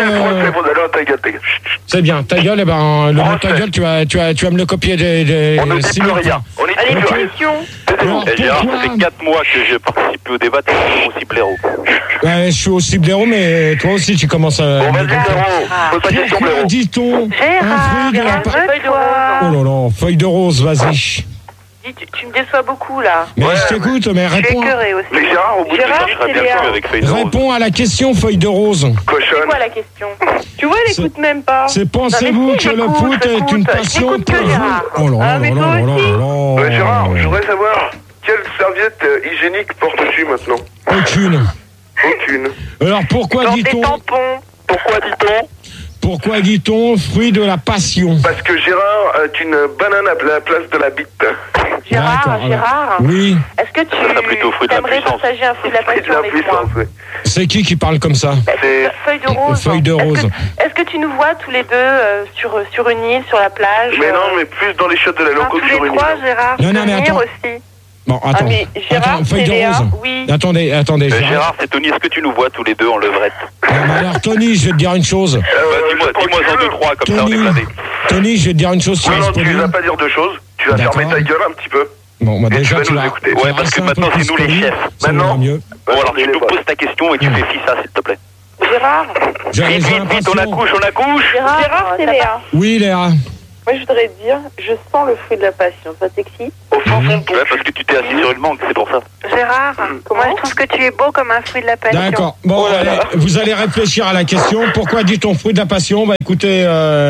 C'est bien, ta gueule, eh ben, le mot ta gueule, tu vas me le copier des... On ne dit plus rien. Allez, question. Gérard, ça fait 4 mois que je participe au débat, tu es aussi blaireau. Ouais, je suis aussi blaireau, mais toi aussi, tu commences à... Bon, vas-y, blaireau. Pose ta question, blaireau. Dit-on un fruit de la... Oh là là, feuille de rose, vas-y. Tu me déçois beaucoup là. Mais je t'écoute, mais Je suis réponds. écœurée aussi. Mais Gérard, au bout de ça, je serai bien sûr avec feuille de rose. Réponds à la question, feuille de rose. Cochonne. C'est quoi la question? Tu vois, elle écoute même pas. C'est pensez-vous que le foot est une passion pour vous? Oh là là là là là là. Gérard, je voudrais savoir quelle serviette hygiénique portes-tu maintenant? Aucune. Alors pourquoi Dans des dit-on tampons. Pourquoi dit-on fruit de la passion? Parce que Gérard est une banane à la place de la bite. Gérard, Oui. est-ce que tu aimerais partager un fruit de la passion avec moi? C'est qui parle comme ça? C'est Feuille de rose. Feuille de rose. Est-ce que tu nous vois tous les deux sur une île, sur la plage? Mais non, mais plus dans les chiottes de la loco que tous sur les une trois, île. Gérard. Non, mais attends. Aussi. Bon, attends. mais Gérard, attends, feuille de Léa, rose. oui. Attendez. Gérard, c'est Tony, est-ce que tu nous vois tous les deux en levrette? Non, mais alors, Tony, je vais te dire une chose. Dis-moi un, deux, trois, comme ça on est bladé. Tony, je vais te dire une chose. Non, tu vas pas dire deux choses. Tu vas fermer ta gueule un petit peu. Bon, bah déjà, tu vas nous écouter. Ouais, parce que maintenant, c'est nous les chefs. Maintenant, mieux. Bon, alors tu nous poses ta question et tu fais ça, s'il te plaît. Gérard. Vite, on accouche. Gérard, c'est Léa. Oui, Léa. Moi, je voudrais te dire, je sens le fruit de la passion. Ça t'excite? Ouais, parce que tu t'es assis sur une mangue, c'est pour ça. Gérard, moi, je trouve que tu es beau comme un fruit de la passion. D'accord. Bon, allez, vous allez réfléchir à la question. Pourquoi dit-on fruit de la passion? Bah, écoutez,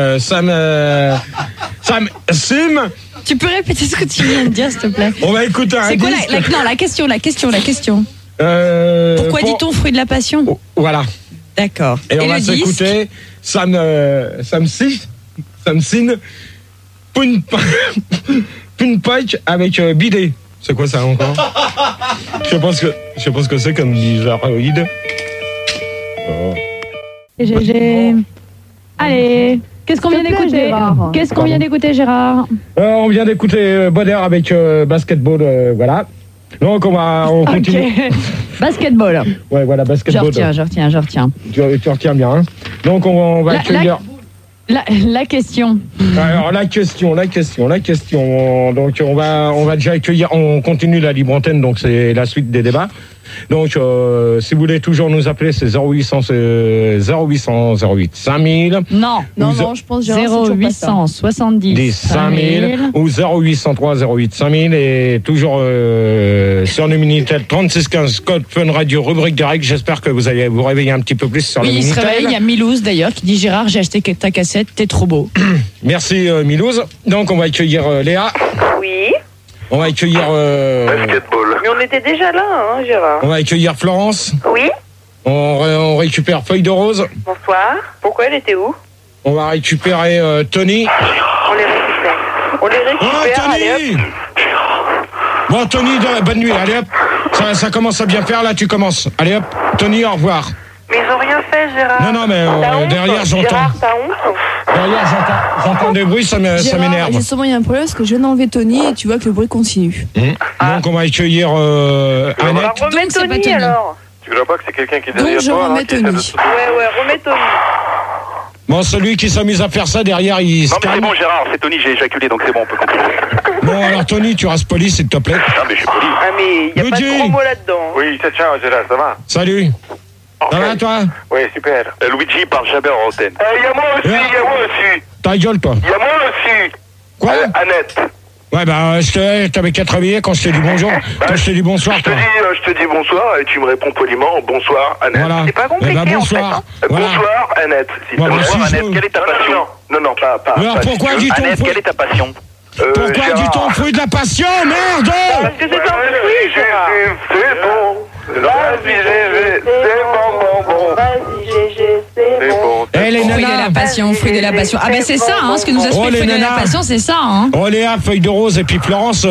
Sim. Tu peux répéter ce que tu viens de dire, s'il te plaît? On va écouter un C'est quoi disque. la question. Pourquoi dit-on fruit de la passion? Voilà. D'accord. Et on va le disque s'écouter Samsin Punpike avec bidet. C'est quoi ça encore? Je sais pas ce que c'est comme bizarroïde. Oh. GG. Allez, qu'est-ce qu'on vient d'écouter, Gérard? On vient d'écouter Bonheur avec basketball, voilà. Donc on continue. Okay. Basketball. Ouais, voilà, basketball. Je retiens. Tu retiens bien. Hein. Donc on va accueillir. La question. Alors la question. Donc on va déjà accueillir. On continue la libre antenne. Donc c'est la suite des débats. Donc si vous voulez toujours nous appeler, c'est 0800 08 5000. Non, je pense Gérard, 0800 70 5000 ou 0803 08 5000 et toujours sur le Minitel 3615 code Fun Radio rubrique de règles. J'espère que vous allez vous réveiller un petit peu plus sur le Minitel. Oui, il se réveille. Il y a Milouz d'ailleurs qui dit Gérard, j'ai acheté ta cassette, t'es trop beau. Merci Milouz. Donc on va accueillir Léa. Oui. On va accueillir basketball. Mais on était déjà là, hein, Gérard. On va accueillir Florence. Oui. On récupère Feuille de Rose. Bonsoir. Pourquoi elle était où? On va récupérer Tony. On les récupère. Allez hop. Bon Tony, bonne nuit. Allez hop. Ça commence à bien faire là. Tu commences. Allez hop. Tony, au revoir. Mais ils ont rien fait, Gérard. Non, mais derrière j'entends. Gérard, t'as honte? Derrière j'entends des bruits, ça m'énerve. Justement, il y a un problème parce que je viens d'enlever Tony et tu vois que le bruit continue. Donc on va accueillir Annette. Remets Tony alors. Tu vois pas que c'est quelqu'un qui est derrière Donc je remets Tony. Ouais, remets Tony. Bon, celui qui s'amuse à faire ça derrière, il se Non mais c'est calme. bon Gérard, c'est Tony, j'ai éjaculé donc c'est bon, on peut continuer. Bon alors Tony, tu restes poli s'il te plaît. Ah mais je suis poli. Ah mais y a pas de gros mots là-dedans. Oui, c'est ciao Gérard, ça va? Salut. Ça va toi? Oui, super. Luigi parle jamais en antenne. Il y a moi aussi. Ta gueule toi. Il y a moi aussi. Quoi? Annette. Ouais t'avais qu'à te réveiller quand je t'ai dit bonjour. Quand je t'ai dit bonsoir toi. Je te dis bonsoir et tu me réponds poliment bonsoir Annette. Voilà. C'est pas compliqué bonsoir. en fait, hein. Voilà. Bonsoir Annette. Annette, quelle est ta passion? Non, pas. Alors pourquoi dis-tu Annette, quelle est ta passion? Pourquoi dis-tu en fruit de la passion, merde? Parce que c'est un fruit, Gérard. C'est bon. Vas-y, GG, c'est bon. Vas-y, GG, c'est bon. Eh les Fruit de la nanas. passion, fruit de la passion. Ah ben c'est ça, hein, ce que nous a Oh, expliqué les fruit de la nanas. passion, c'est ça, hein. Oh Léa, Feuille de Rose et puis Florence,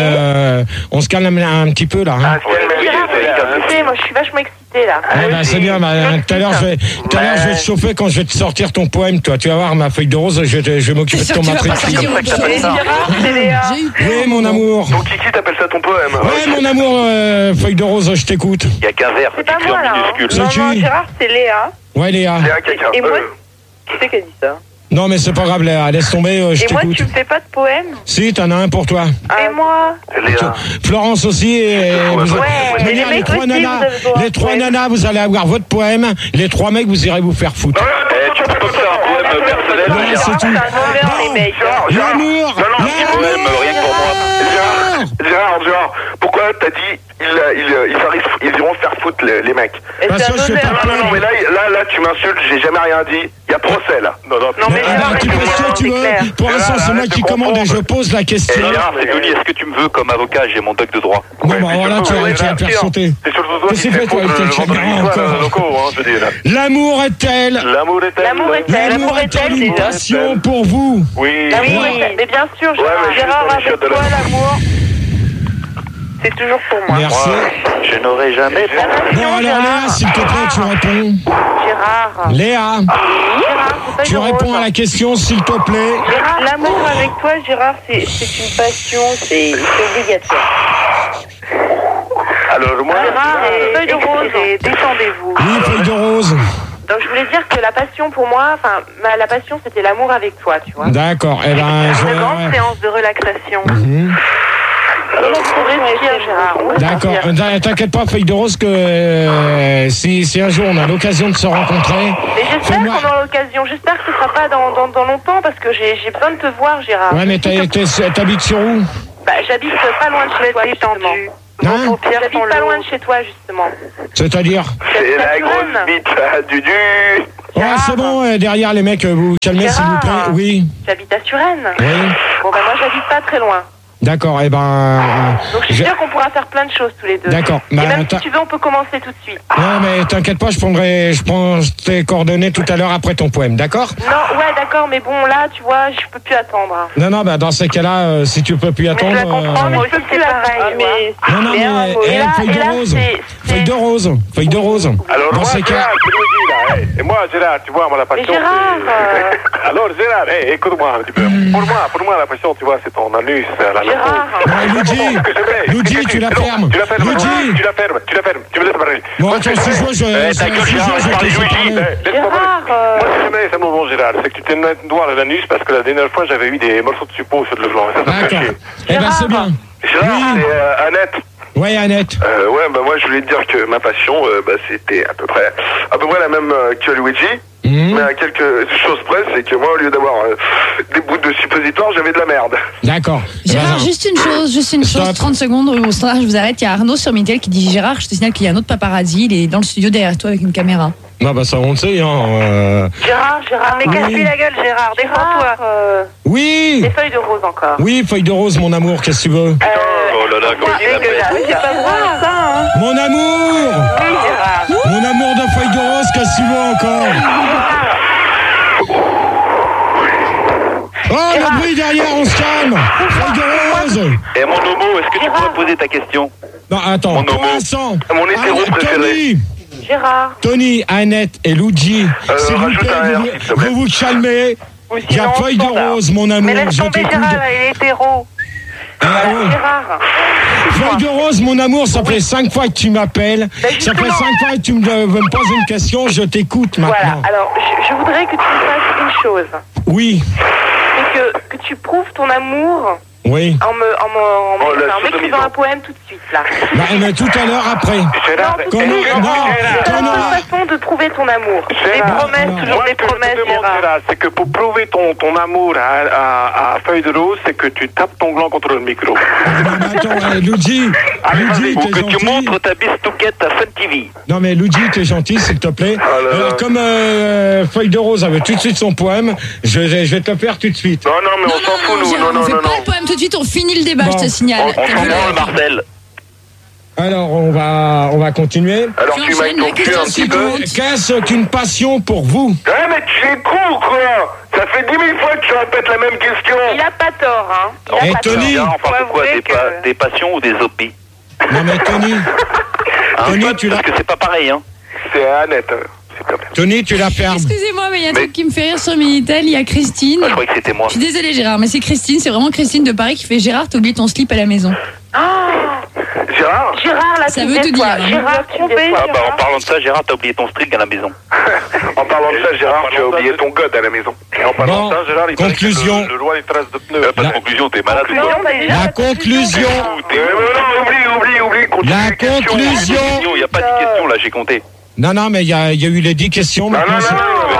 on se calme un petit peu là. Hein. Gérard, moi je suis vachement excitée là. C'est bien, tout à l'heure je vais te chauffer quand je vais te sortir ton poème, toi. Tu vas voir ma Feuille de Rose, je vais m'occuper de ton matrice. Gérard, c'est Léa. Oui mon amour. Donc Kiki t'appelle ça ton poème? Ouais mon amour, Feuille de Rose, je t'écoute. Il y a qu'un verre, C'est pas moi là. Non, Gérard, c'est Léa. Ouais Léa. Et moi, qui c'est qui a dit ça? Non mais c'est pas grave Léa, laisse tomber, je Et moi, t'écoute. tu me fais pas de poème? Si, t'en as un pour toi. Et moi? Florence aussi et Ouais, les mecs trois aussi, nanas, vous avez droit à les trois poème. nanas, vous allez avoir votre poème. Les trois mecs, vous irez vous faire foutre. Tu peux pas faire un poème personnel, Ouais, Gérard? c'est tout. C'est un envers, les mecs. L'amour, Poème rien que pour moi. Gérard, pourquoi t'as dit ils iront faire foutre les mecs? Et Parce c'est que un je fais pas honneur. de Non, mais là, tu m'insultes, j'ai jamais rien dit. Il y a procès, là. Non, mais Gérard, tu c'est fais ce que tu c'est veux. clair. Pour l'instant, c'est moi qui commande et je pose la question. Gérard, c'est Tony, est-ce que tu me veux comme avocat? J'ai mon doc de droit. Bon, bah voilà, tu vas te faire sauter. C'est surtout toi Qu'est-ce qui que fais toi, foutre avec le tes vendredi chagrins soir à encore locaux, hein, je dis là. L'amour est-elle L'amour est-elle? L'amour est-elle une déjà? passion pour vous? Oui. L'amour est-elle? Mais bien sûr, Ouais, mais Gérard, juste dans les avec chiottes de toi, l'amour. l'amour, c'est toujours pour moi. Merci. Je n'aurai jamais. Bon, alors Léa, s'il te plaît, tu réponds. Gérard. Léa, Gérard, c'est pas tu une réponds rose. à la question, s'il te plaît. Gérard, l'amour avec toi, Gérard, c'est une passion, c'est obligatoire. Alors, moi, Gérard, feuille de rose, détendez-vous. Oui, Feuille de Rose. Donc je voulais dire que la passion pour moi, la passion c'était l'amour avec toi, tu vois. D'accord, eh ben, Une grande séance de relaxation. Pour respirer, Gérard. D'accord, t'inquiète pas, Feuille de Rose, que si un jour on a l'occasion de se rencontrer. Mais j'espère qu'on aura l'occasion. J'espère que ce sera pas dans longtemps parce que j'ai besoin de te voir, Gérard. Ouais, mais t'habites sur où? Bah, j'habite pas loin de chez toi, justement. Hein? J'habite pas loin de chez toi, justement. C'est-à-dire? c'est la grosse bite du Ouais, c'est bon, derrière les mecs, vous calmez s'il vous plaît. Oui. J'habite à Suresnes. Oui. Bon, bah moi j'habite pas très loin. D'accord, eh ben. Donc je suis sûre qu'on pourra faire plein de choses tous les deux. D'accord. Et Bah, même si tu veux, on peut commencer tout de suite. Non, mais t'inquiète pas, je prends tes coordonnées tout à l'heure après ton poème, d'accord? Non, ouais, d'accord, mais bon, là, tu vois, je peux plus attendre. Non, bah dans ces cas-là, si tu peux plus Mais attendre. je la comprends, mais je peux plus pareil. Non, mais et là, feuille de rose. Feuille de rose. Feuille de rose. Alors, Dans moi, ces cas. tu me dis, là. Et moi, Gérard, tu vois, moi, la passion... Mais Gérard Alors, Gérard, écoute-moi un petit peu. Pour moi, la passion, tu vois, c'est ton anus, la Gérard Luigi, tu la fermes. Tu la fermes. Luigi. Tu la fermes. Tu me laisses parler. Bon, attends, si je vois, ta gueule, Gérard, je parle Luigi. Gérard Moi, si jamais, ça me bon, Gérard, c'est que tu t'es noir à l'anus parce que la dernière fois, j'avais eu des morceaux de suppos sur le blanc. Ça me fait D'accord. chier. Eh ben, c'est bien. Gérard, c'est Annette. Ouais, Annette. Ouais, bah moi je voulais te dire que ma passion, c'était à peu près la même que Luigi, mais à quelque chose près, c'est que moi au lieu d'avoir des bouts de suppositoire, j'avais de la merde. D'accord. Gérard, juste une chose, 30 secondes au standard, je vous arrête. Il y a Arnaud sur Minitel qui dit Gérard, je te signale qu'il y a un autre paparazzi, il est dans le studio derrière toi avec une caméra. Non, bah ça on le sait, hein. Gérard, mais casse-lui la gueule, Gérard, défends-toi. Oui. Des feuilles de rose encore. Oui, feuille de rose, mon amour, qu'est-ce que tu veux? Oh là là, comment il Mais c'est pas vrai, ça, hein. Mon amour. Oui, Gérard. Mon amour de feuille de rose, qu'est-ce que tu veux encore? Oh, le bruit derrière, on se calme. Feuille de rose. Et mon homo, est-ce que tu pourrais poser ta question? Non, attends, Mon pour homo. l'instant. Mon hétéro préféré. Tony, Annette et Luigi, s'il vous plaît, rajoute un R, s'il te plaît. vous vous calmez. Il y a feuille de rose, mon amour. Mais laisse je tomber t'écoute. Gérard, il est hétéro. Gérard. Feuille de rose, mon amour, ça fait 5 fois que tu m'appelles. Ça fait 5 fois que tu me poses une question, je t'écoute maintenant. Voilà, alors je voudrais que tu fasses une chose. Oui, C'est que tu prouves ton amour oui. en m'écrivant un poème tout de suite, là. Bah, mais tout à l'heure après. C'est la seule façon de prouver ton amour. Des promesses, toujours des promesses, Gérard. C'est que pour prouver ton amour à feuille de rose, c'est que tu tapes ton gland contre le micro. Attends, Luigi, Ou t'es que tu gentil. montres ta bistouquette à Fun TV. Non mais Luigi, t'es gentil, s'il te plaît. Alors comme Feuille de Rose avait tout de suite son poème, je vais te le faire tout de suite. Non, mais on s'en fout, nous. Gérard, Non. on fait pas le poème tout de suite, on finit le débat, Bon. je te signale. On s'en branle, Marcel. Alors on va continuer. Alors tu m'as ton cul un petit peu. Qu'est-ce qu'une passion pour vous? Ouais, mais tu es con, quoi. Ça fait 10 000 fois que tu répètes la même question. Il a pas tort, hein. Et Tony? On parle de quoi, avouer des passions ou des hobbies? Non mais Tony, Tony, tu l'as. Parce que c'est pas pareil, hein. C'est Annette, s'il te plaît. Tony, tu la fermes. Excusez-moi, mais il y a un truc qui me fait rire sur Minitel. Il y a Christine. Je croyais que c'était moi. Je suis désolée, Gérard, mais c'est Christine. C'est vraiment Christine de Paris qui fait Gérard, t'as oublié ton slip à la maison. Gérard? Gérard, là, Ça tu veut me tout déçois. dire, hein. Gérard, tu me déçois. Ah bah en parlant de ça, Gérard, t'as oublié ton string à la maison. En parlant de ça, Gérard, tu as oublié ton god à la maison. Et en parlant Bon, de ça, Gérard, il paraît que conclusion. le roi des traces de pneus. Pas de conclusion, t'es malade ou Non, quoi? t'as déjà La la conclusion. Non, oublie. Continue La les questions. conclusion. Il n'y a pas de questions là, j'ai compté. Non, mais il y a eu les 10 questions. Maintenant, c'est-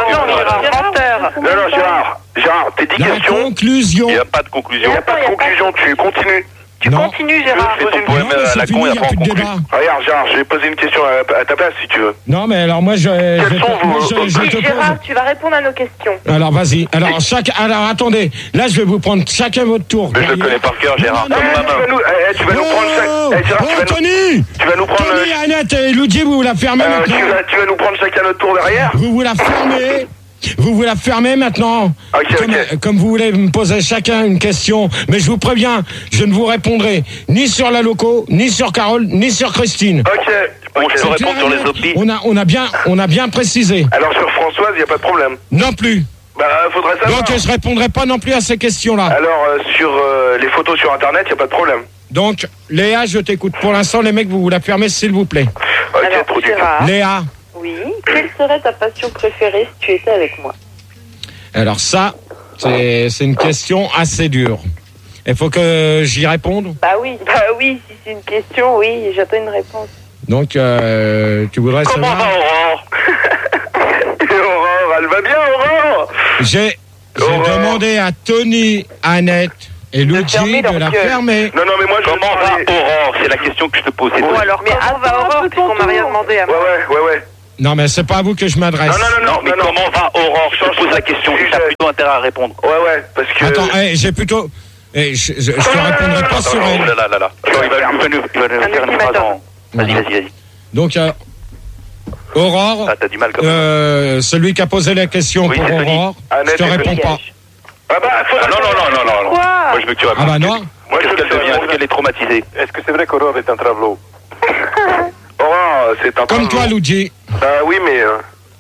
Non, Gérard, tes 10 La questions. conclusion. Il n'y a pas de conclusion. Il n'y a pas de conclusion, tu continues. Tu Non. continues, Gérard. Fais ton poème Non, mais à c'est la fini, con, il il n'y y a a pas plus en de conclusion. débat. Regarde, Gérard, je vais poser une question à ta place si tu veux. Non, mais alors moi, je Quels sont moi, vos- je te Gérard, pose. tu vas répondre à nos questions. Alors, vas-y. Alors, attendez. Là, je vais vous prendre chacun votre tour. Mais je le connais par cœur, Gérard. Non, Comme ma main. Tu vas nous prendre Gérard, Tony, tu vas nous prendre. Tony, Annette et Luigi, vous la fermez maintenant. Tu vas nous prendre chacun notre tour derrière. Vous la fermez. Vous la fermez maintenant. Ok. Comme vous voulez me poser chacun une question, mais je vous préviens, je ne vous répondrai ni sur la loco, ni sur Carole, ni sur Christine. Ok. Bon, je C'est te réponds clair, sur les Annette hobbies. on a bien précisé. Alors sur Françoise, il n'y a pas de problème. Non plus. Bah, faudrait savoir. Donc je répondrai pas non plus à ces questions-là. Alors sur les photos sur Internet, il n'y a pas de problème. Donc Léa, je t'écoute. Pour l'instant, les mecs, vous la fermez, s'il vous plaît. Ok, Alors, trop du Gérard, Léa. oui. Quelle serait ta passion préférée si tu étais avec moi? Alors ça, c'est une question assez dure. Il faut que j'y réponde. Bah oui, si c'est une question, oui, j'attends une réponse. Donc, tu voudrais Comment savoir... va Aurore? Aurore, elle va bien, Aurore? J'ai demandé à Tony, Annette et Luigi de la fermer. Non, mais moi je... Comment va Aurore? C'est la question que je te pose. Bon, alors, mais comment va Aurore, puisqu'on m'a rien demandé à moi? Ouais. Non, mais c'est pas à vous que je m'adresse. Non, mais comment va Aurore? Je te pose la question, t'as plutôt intérêt à répondre. Ouais, parce que... Attends, j'ai plutôt... je te répondrai pas sur elle. Là. Il va nous faire une phrase en... Vas-y. Donc, Aurore, Ah, t'as du mal comme ça. celui qui a posé la question Oui, pour c'est Tony. Aurore, je Annette te et réponds pas. Ah bah, non. Quoi? Moi, je veux que tu répondes. Ah bah non. Moi, qu'est-ce qu'elle devient? Est-ce qu'elle est traumatisée? Est-ce que c'est vrai qu'Aurore est un travelot? Aurore, c'est un Comme toi, Luigi. Bah oui, mais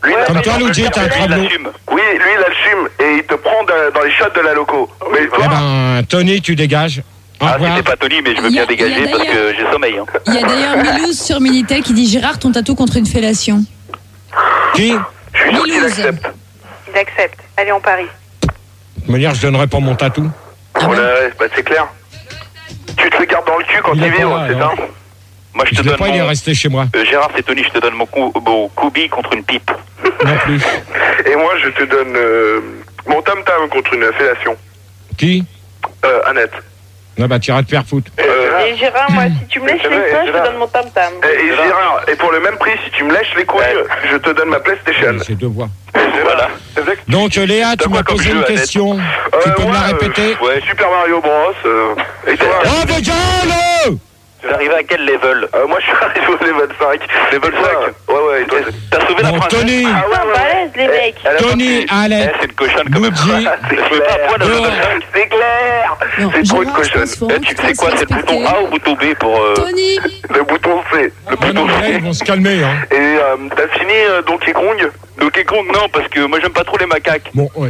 Comme toi, Luigi, t'as un crâne. Oui, lui, il assume et il te prend dans les shots de la loco. Mais toi... Eh ben, Tony, tu dégages. C'était pas Tony, mais je veux bien dégager parce que j'ai sommeil. Hein. Il y a d'ailleurs Milouz sur Minitel qui dit Gérard, ton tatou contre une fellation. Qui? Je suis sûr qu'il accepte. Il accepte. Allez, on parie. De manière, je donnerai pas mon tatou. C'est clair. Tu te le gardes dans le cul quand il vivre, c'est ça? Moi, je te donne. Il est resté chez moi. Gérard, c'est Tony, je te donne mon Koubi contre une pipe. Non plus. Et moi, je te donne mon tam-tam contre une fellation. Qui? Annette. Non, bah, tu iras te faire foutre. Et Gérard, moi, si tu me lèches les seins, je te donne mon tam-tam. Et Gérard, et pour le même prix, si tu me lèches les couilles, je te donne ma PlayStation. C'est deux voix. Voilà. Donc, Léa, tu m'as posé une question. Tu peux me la répéter? Ouais, Super Mario Bros. Et toi? Oh, mais gueule! Tu es arrivé à quel level? Moi, je suis arrivé au level 5. Level 5? Ouais, et toi? T'as sauvé la princesse? Tony! Ah ouais, balèze, les mecs. Tony, allez! C'est une cochonne comme Luigi! Je veux pas à poil à level 5. C'est clair! C'est trop une cochonne. C'est quoi? C'est le bouton A ou le bouton B pour... Tony! Le bouton C. Non, là, ils vont se calmer, hein. Et t'as fini Donkey Kong? Donkey Kong, non, parce que moi, j'aime pas trop les macaques. Bon, ouais.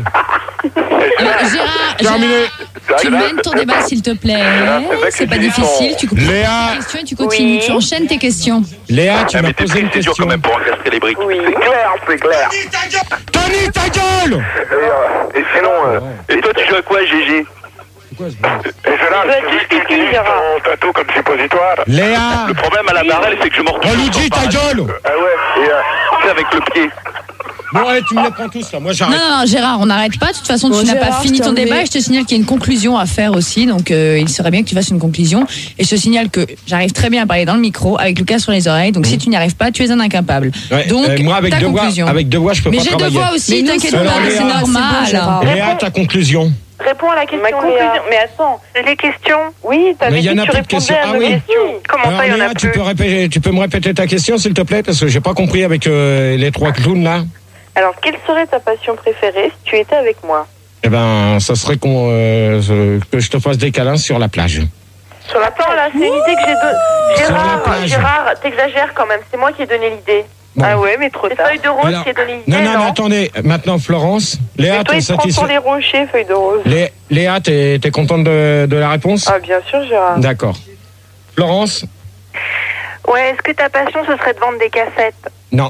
Gérard, tu mènes ton débat, s'il te plaît. C'est pas difficile. Tu coupes Léa. tes questions et tu continues. Tu enchaînes tes questions. Léa, tu m'as posé une C'est dur question. quand même pour encastrer les briques. Oui. C'est clair. Tony, ta gueule! Et sinon... Et toi, tu joues à quoi, GG? Et je lâche, ton tatou comme suppositoire. Léa! Le problème à la barrelle, c'est que je m'en retrouve. Oh, Luigi, ta gueule! Ah ouais, et C'est avec le pied. Bon, allez, tu me les prends tous, là. Moi, Non, j'arrête. non, Gérard, on n'arrête pas. De toute façon, Bon, tu n'as pas Gérard, fini je ton t'en débat vais. et je te signale qu'il y a une conclusion à faire aussi. Donc, il serait bien que tu fasses une conclusion. Et je te signale que j'arrive très bien à parler dans le micro avec Lucas sur les oreilles. Donc, si tu n'y arrives pas, tu es un incapable. Ouais, Donc, moi, avec ta deux voix, conclusion. je peux Mais pas j'ai deux travailler. voix aussi, Mais t'inquiète non, pas, c'est c'est bon, normal. Gérard. Léa, ta conclusion. Réponds à la question. Ma conclusion. Mais attends, les questions. Oui, t'avais Mais il dit y en a que tu plus de questions. répondais à Ah nos oui. questions. Comment Alors, ça, il y en Léa, a plus? tu peux me répéter ta question, s'il te plaît, parce que j'ai pas compris avec les trois clowns, là. Alors, quelle serait ta passion préférée si tu étais avec moi? Eh ben, ça serait que je te fasse des câlins sur la plage. Sur la plage, là, c'est une idée que j'ai donnée. Sur la plage. Gérard, t'exagères quand même. C'est moi qui ai donné l'idée. Bon. Ah ouais, mais trop tard. C'est Feuille de Rose Alors, qui a donné l'idée. non, attendez. Maintenant, Florence. Léa, Mais toi, t'es il te prend sur les rochers, Feuille de Rose. Léa, t'es contente de la réponse? Ah, bien sûr, Gérard. D'accord. Florence? Ouais, est-ce que ta passion, ce serait de vendre des cassettes? Non.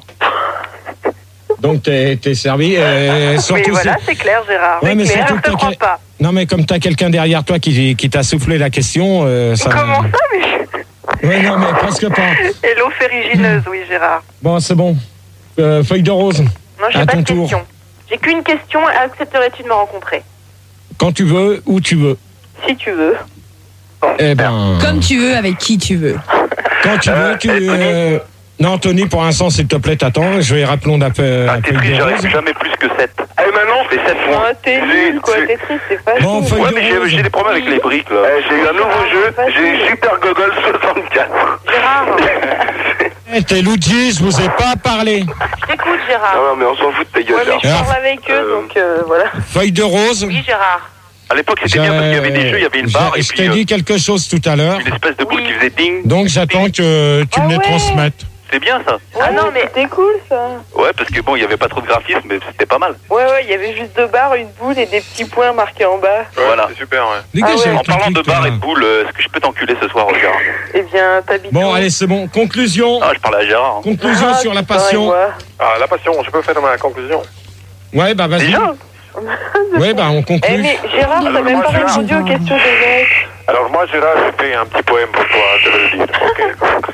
Donc, t'es servi. Surtout Oui, voilà, c'est clair, Gérard. Ouais, C'est mais clair, surtout je te que crois pas. Non, mais comme t'as quelqu'un derrière toi qui t'a soufflé la question, ça... Comment ça, mais... Ouais, non, mais presque pas. Hello, ferrugineuse, oui, Gérard. Bon, c'est bon. Feuille de Rose. Non, j'ai à pas ton de tour. question. J'ai qu'une question. Accepterais-tu de me rencontrer? Quand tu veux, où tu veux. Si tu veux. Eh ben... Comme tu veux, avec qui tu veux. Quand tu veux, Non, Tony, pour l'instant, s'il te plaît, t'attends. Je vais rappelons d'après. Tetris, j'arrive jamais plus que 7. Et maintenant, c'est 7 points. Ah, t'es nul, quoi. Tetris, c'est pas Bon, chaud. feuille Ouais, de mais rose. j'ai des problèmes avec les briques, là. j'ai eu un nouveau jeu, j'ai Super Gogol 64. Gérard, T'es Luigi, je vous ai pas parlé. je t'écoute, Gérard. Non, mais on s'en fout de ta gueule, Ouais, mais je Gérard. parle avec eux, donc voilà. Feuille de Rose. Oui, Gérard. À l'époque, c'était bien parce qu'il y avait des jeux, il y avait une barre et Je puis t'ai dit quelque chose tout à l'heure. une espèce de boule qui faisait ding. Donc, j'attends que tu me les ouais. transmettes. C'est bien ça. Ah non, mais c'était cool, ça. Ouais, parce que bon, il y avait pas trop de graphisme, mais c'était pas mal. Ouais, il y avait juste deux barres, une boule et des petits points marqués en bas. Voilà. C'est super, ouais. Dégagez ouais. avec En ton parlant truc, de barre là. et de boule, est-ce que je peux t'enculer ce soir, Oscar? Eh bien, t'habites Bon, où? allez, c'est bon. Conclusion. Ah, je parlais à Gérard. Hein. Conclusion Ah, sur la putain, passion. et moi. Ah, la passion, je peux faire ma conclusion. Ouais, bah vas-y. Déjà Ouais, bah on Eh, conclut. mais Gérard, t'as même pas Gérard. répondu aux questions des mecs. Alors, moi, Gérard, j'ai fait un petit poème pour toi, je vais le dire, ok?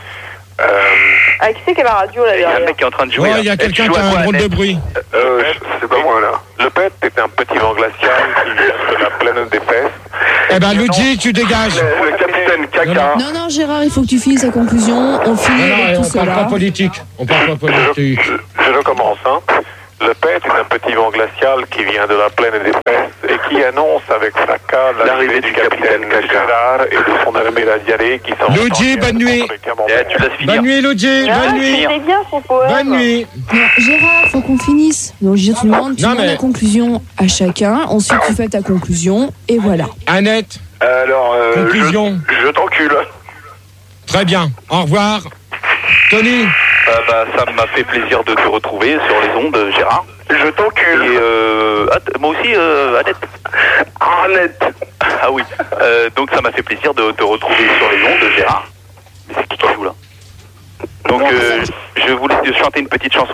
Ah, qui c'est qui a la radio, là, Il y a un derrière? mec qui est en train de jouer. Ouais, là. il y a Eh, tu quelqu'un joues qui à a un quoi, drôle de Annette bruit. C'est pas moi, là. Le pet est un petit vent glacial qui vient de la plaine des fesses. Eh ben, Luigi, tu dégages. Le capitaine Caca. Non, non, Gérard, il faut que tu finisses la conclusion. On finit Non, avec non, tout on parle pas cela. politique. On parle pas politique. Je recommence, hein. Le pet est un petit vent glacial qui vient de la plaine des fesses et qui annonce avec fracas l'arrivée du capitaine Gérard et de son armée radialée qui sont... Luigi, bonne nuit. Eh, tu laisses finir. Bonne nuit, Luigi. Bonne nuit. C'est bien son poème. Bonne nuit. Non, Gérard, faut qu'on finisse. Donc, je te demande, tu Non, demandes mais- la conclusion à chacun. Ensuite, tu fais ta conclusion. Et voilà. Annette, Alors, conclusion. je t'encule. Très bien. Au revoir. Tony, Ça m'a fait plaisir de te retrouver sur les ondes, Gérard. Je t'encule. Et moi aussi, Annette. Annette. Ah oui. Donc ça m'a fait plaisir de te retrouver sur les ondes, Gérard. Mais c'est qui joue là? Donc je voulais te chanter une petite chanson.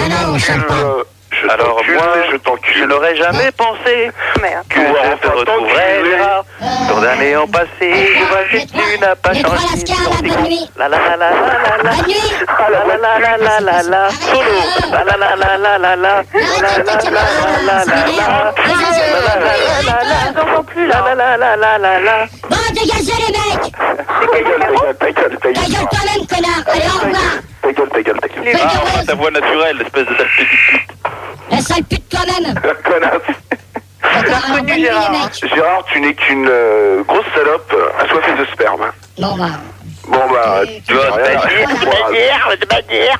Alors moi, je n'aurais jamais pensé que je te retrouverais, Gérard. Tant d'années ont passé, je vois que tu n'as pas changé. La la la la la la la la la la la la solo. La la la la la la la la la la la j'entends plus la la la la la la la. Bon, dégagez les mecs. Ta gueule toi-même, connard. Allez, au revoir. Ta gueule. Ah, ta voix naturelle, espèce de sale petite pute. La sale pute toi-même. Connasse. Gérard, tu n'es qu'une grosse salope assoiffée de sperme. Bon bah, tu vas rien. Je vais dire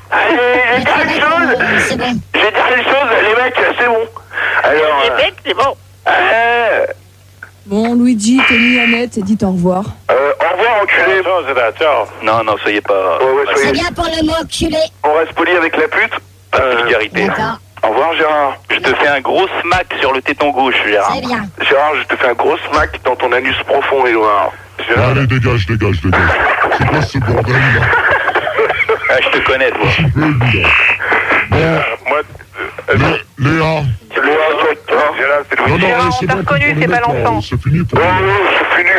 les choses, les mecs, c'est bon. Alors, les mecs, c'est bon. Bon, Luigi, Tony, Annette, dites au revoir. Au revoir, enculé. Non, soyez pas... C'est bien pour le mot enculé. On reste poli avec la pute. Pas de vulgarité. Au revoir, Gérard. Je te fais un gros smack sur le téton gauche, Gérard. C'est bien. Gérard, je te fais un gros smack dans ton anus profond et noir. Gérard. Allez, dégage. C'est quoi ce bordel, là? Ah, je te connais, toi. Moi... Léa. Gérard, c'est Louis. Gérard, on t'a reconnu, c'est pas l'enfant. C'est fini pour moi. C'est fini.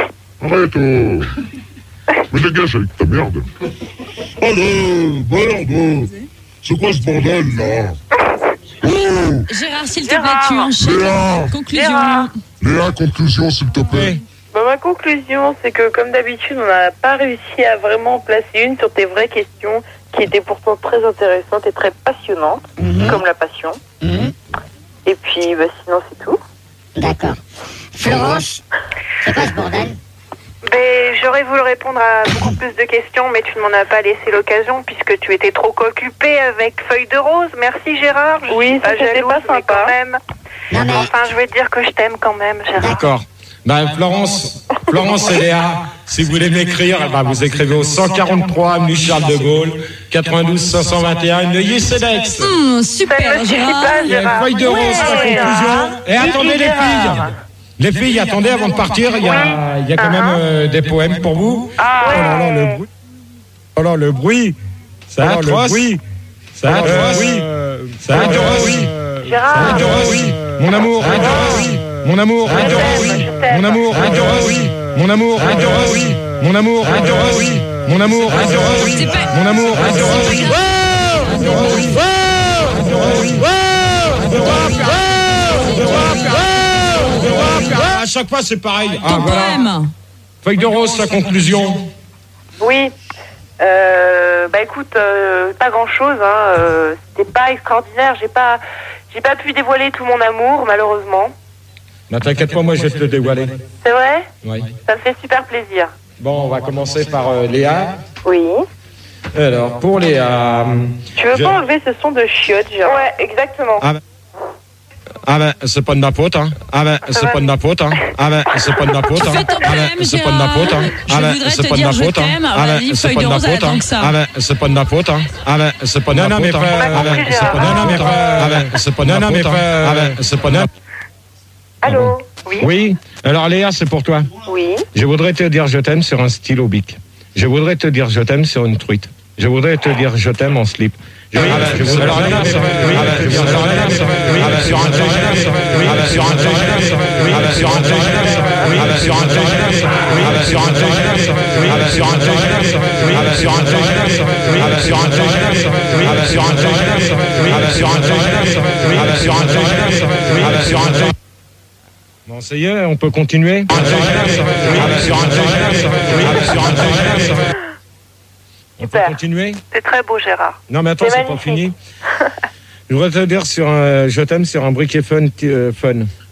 Arrête, Mais dégage avec ta merde. Allez, merde. C'est quoi ce bordel, là? Gérard, s'il te plaît, tu enchaînes. Léa. Conclusion. Léa, conclusion, s'il te plaît. Ma conclusion, c'est que comme d'habitude, on n'a pas réussi à vraiment placer une sur tes vraies questions qui étaient pourtant très intéressantes et très passionnantes, comme la passion. Et puis, sinon, c'est tout. D'accord. Florence, c'est quoi ce bordel? J'aurais voulu répondre à beaucoup plus de questions, mais tu ne m'en as pas laissé l'occasion puisque tu étais trop occupé avec Feuille de Rose. Merci Gérard. Oui, c'était pas sympa. Quand même. Enfin, je vais te dire que je t'aime quand même, Gérard. D'accord. Florence et Léa, si vous voulez m'écrire, vous écrivez au 143 avenue Charles de Gaulle, 92 521 Neuilly-Cedex. Super, Gérard. Il y a une feuille de rose, la conclusion. Et attendez les filles. Les filles, attendez avant de partir, il y a quand même des poèmes pour vous. Oh là, le bruit. C'est atroce. C'est atroce. C'est atroce. Gérard. Mon amour. Mon amour. Mon amour. Mon amour. Mon amour. Mon amour. Mon amour. À chaque fois, c'est pareil. Voilà. Feuille de rose, sa conclusion. Oui. Écoute, pas grand-chose. C'était pas extraordinaire. J'ai pas pu dévoiler tout mon amour, malheureusement. Ne t'inquiète pas, moi, je vais te le dévoiler. C'est vrai? Oui. Ça me fait super plaisir. Bon, on va commencer par Léa. Oui. Alors, pour Léa... Tu veux pas enlever ce son de chiottes, genre? Ouais, exactement. C'est pas de ma faute, hein. C'est pas de ma faute, hein. C'est pas de ma faute, hein. C'est pas de ma faute, hein. C'est pas de ma faute, hein. C'est pas de ma faute, hein. C'est pas de ma faute, hein. C'est pas de ma faute, hein. C'est pas de ma faute, hein. C'est pas de ma... Allô? Oui. Oui. Alors Léa, c'est pour toi. Oui. Je voudrais te dire je t'aime sur un stylo bic. Je voudrais te dire je t'aime sur une truite. Je voudrais te dire je t'aime en slip. Je voudrais Bon, ça y est, on peut continuer. On peut continuer. C'est très beau, Gérard. Non, mais attends, c'est pas fini. Je voudrais te dire sur je t'aime sur un briquet fun.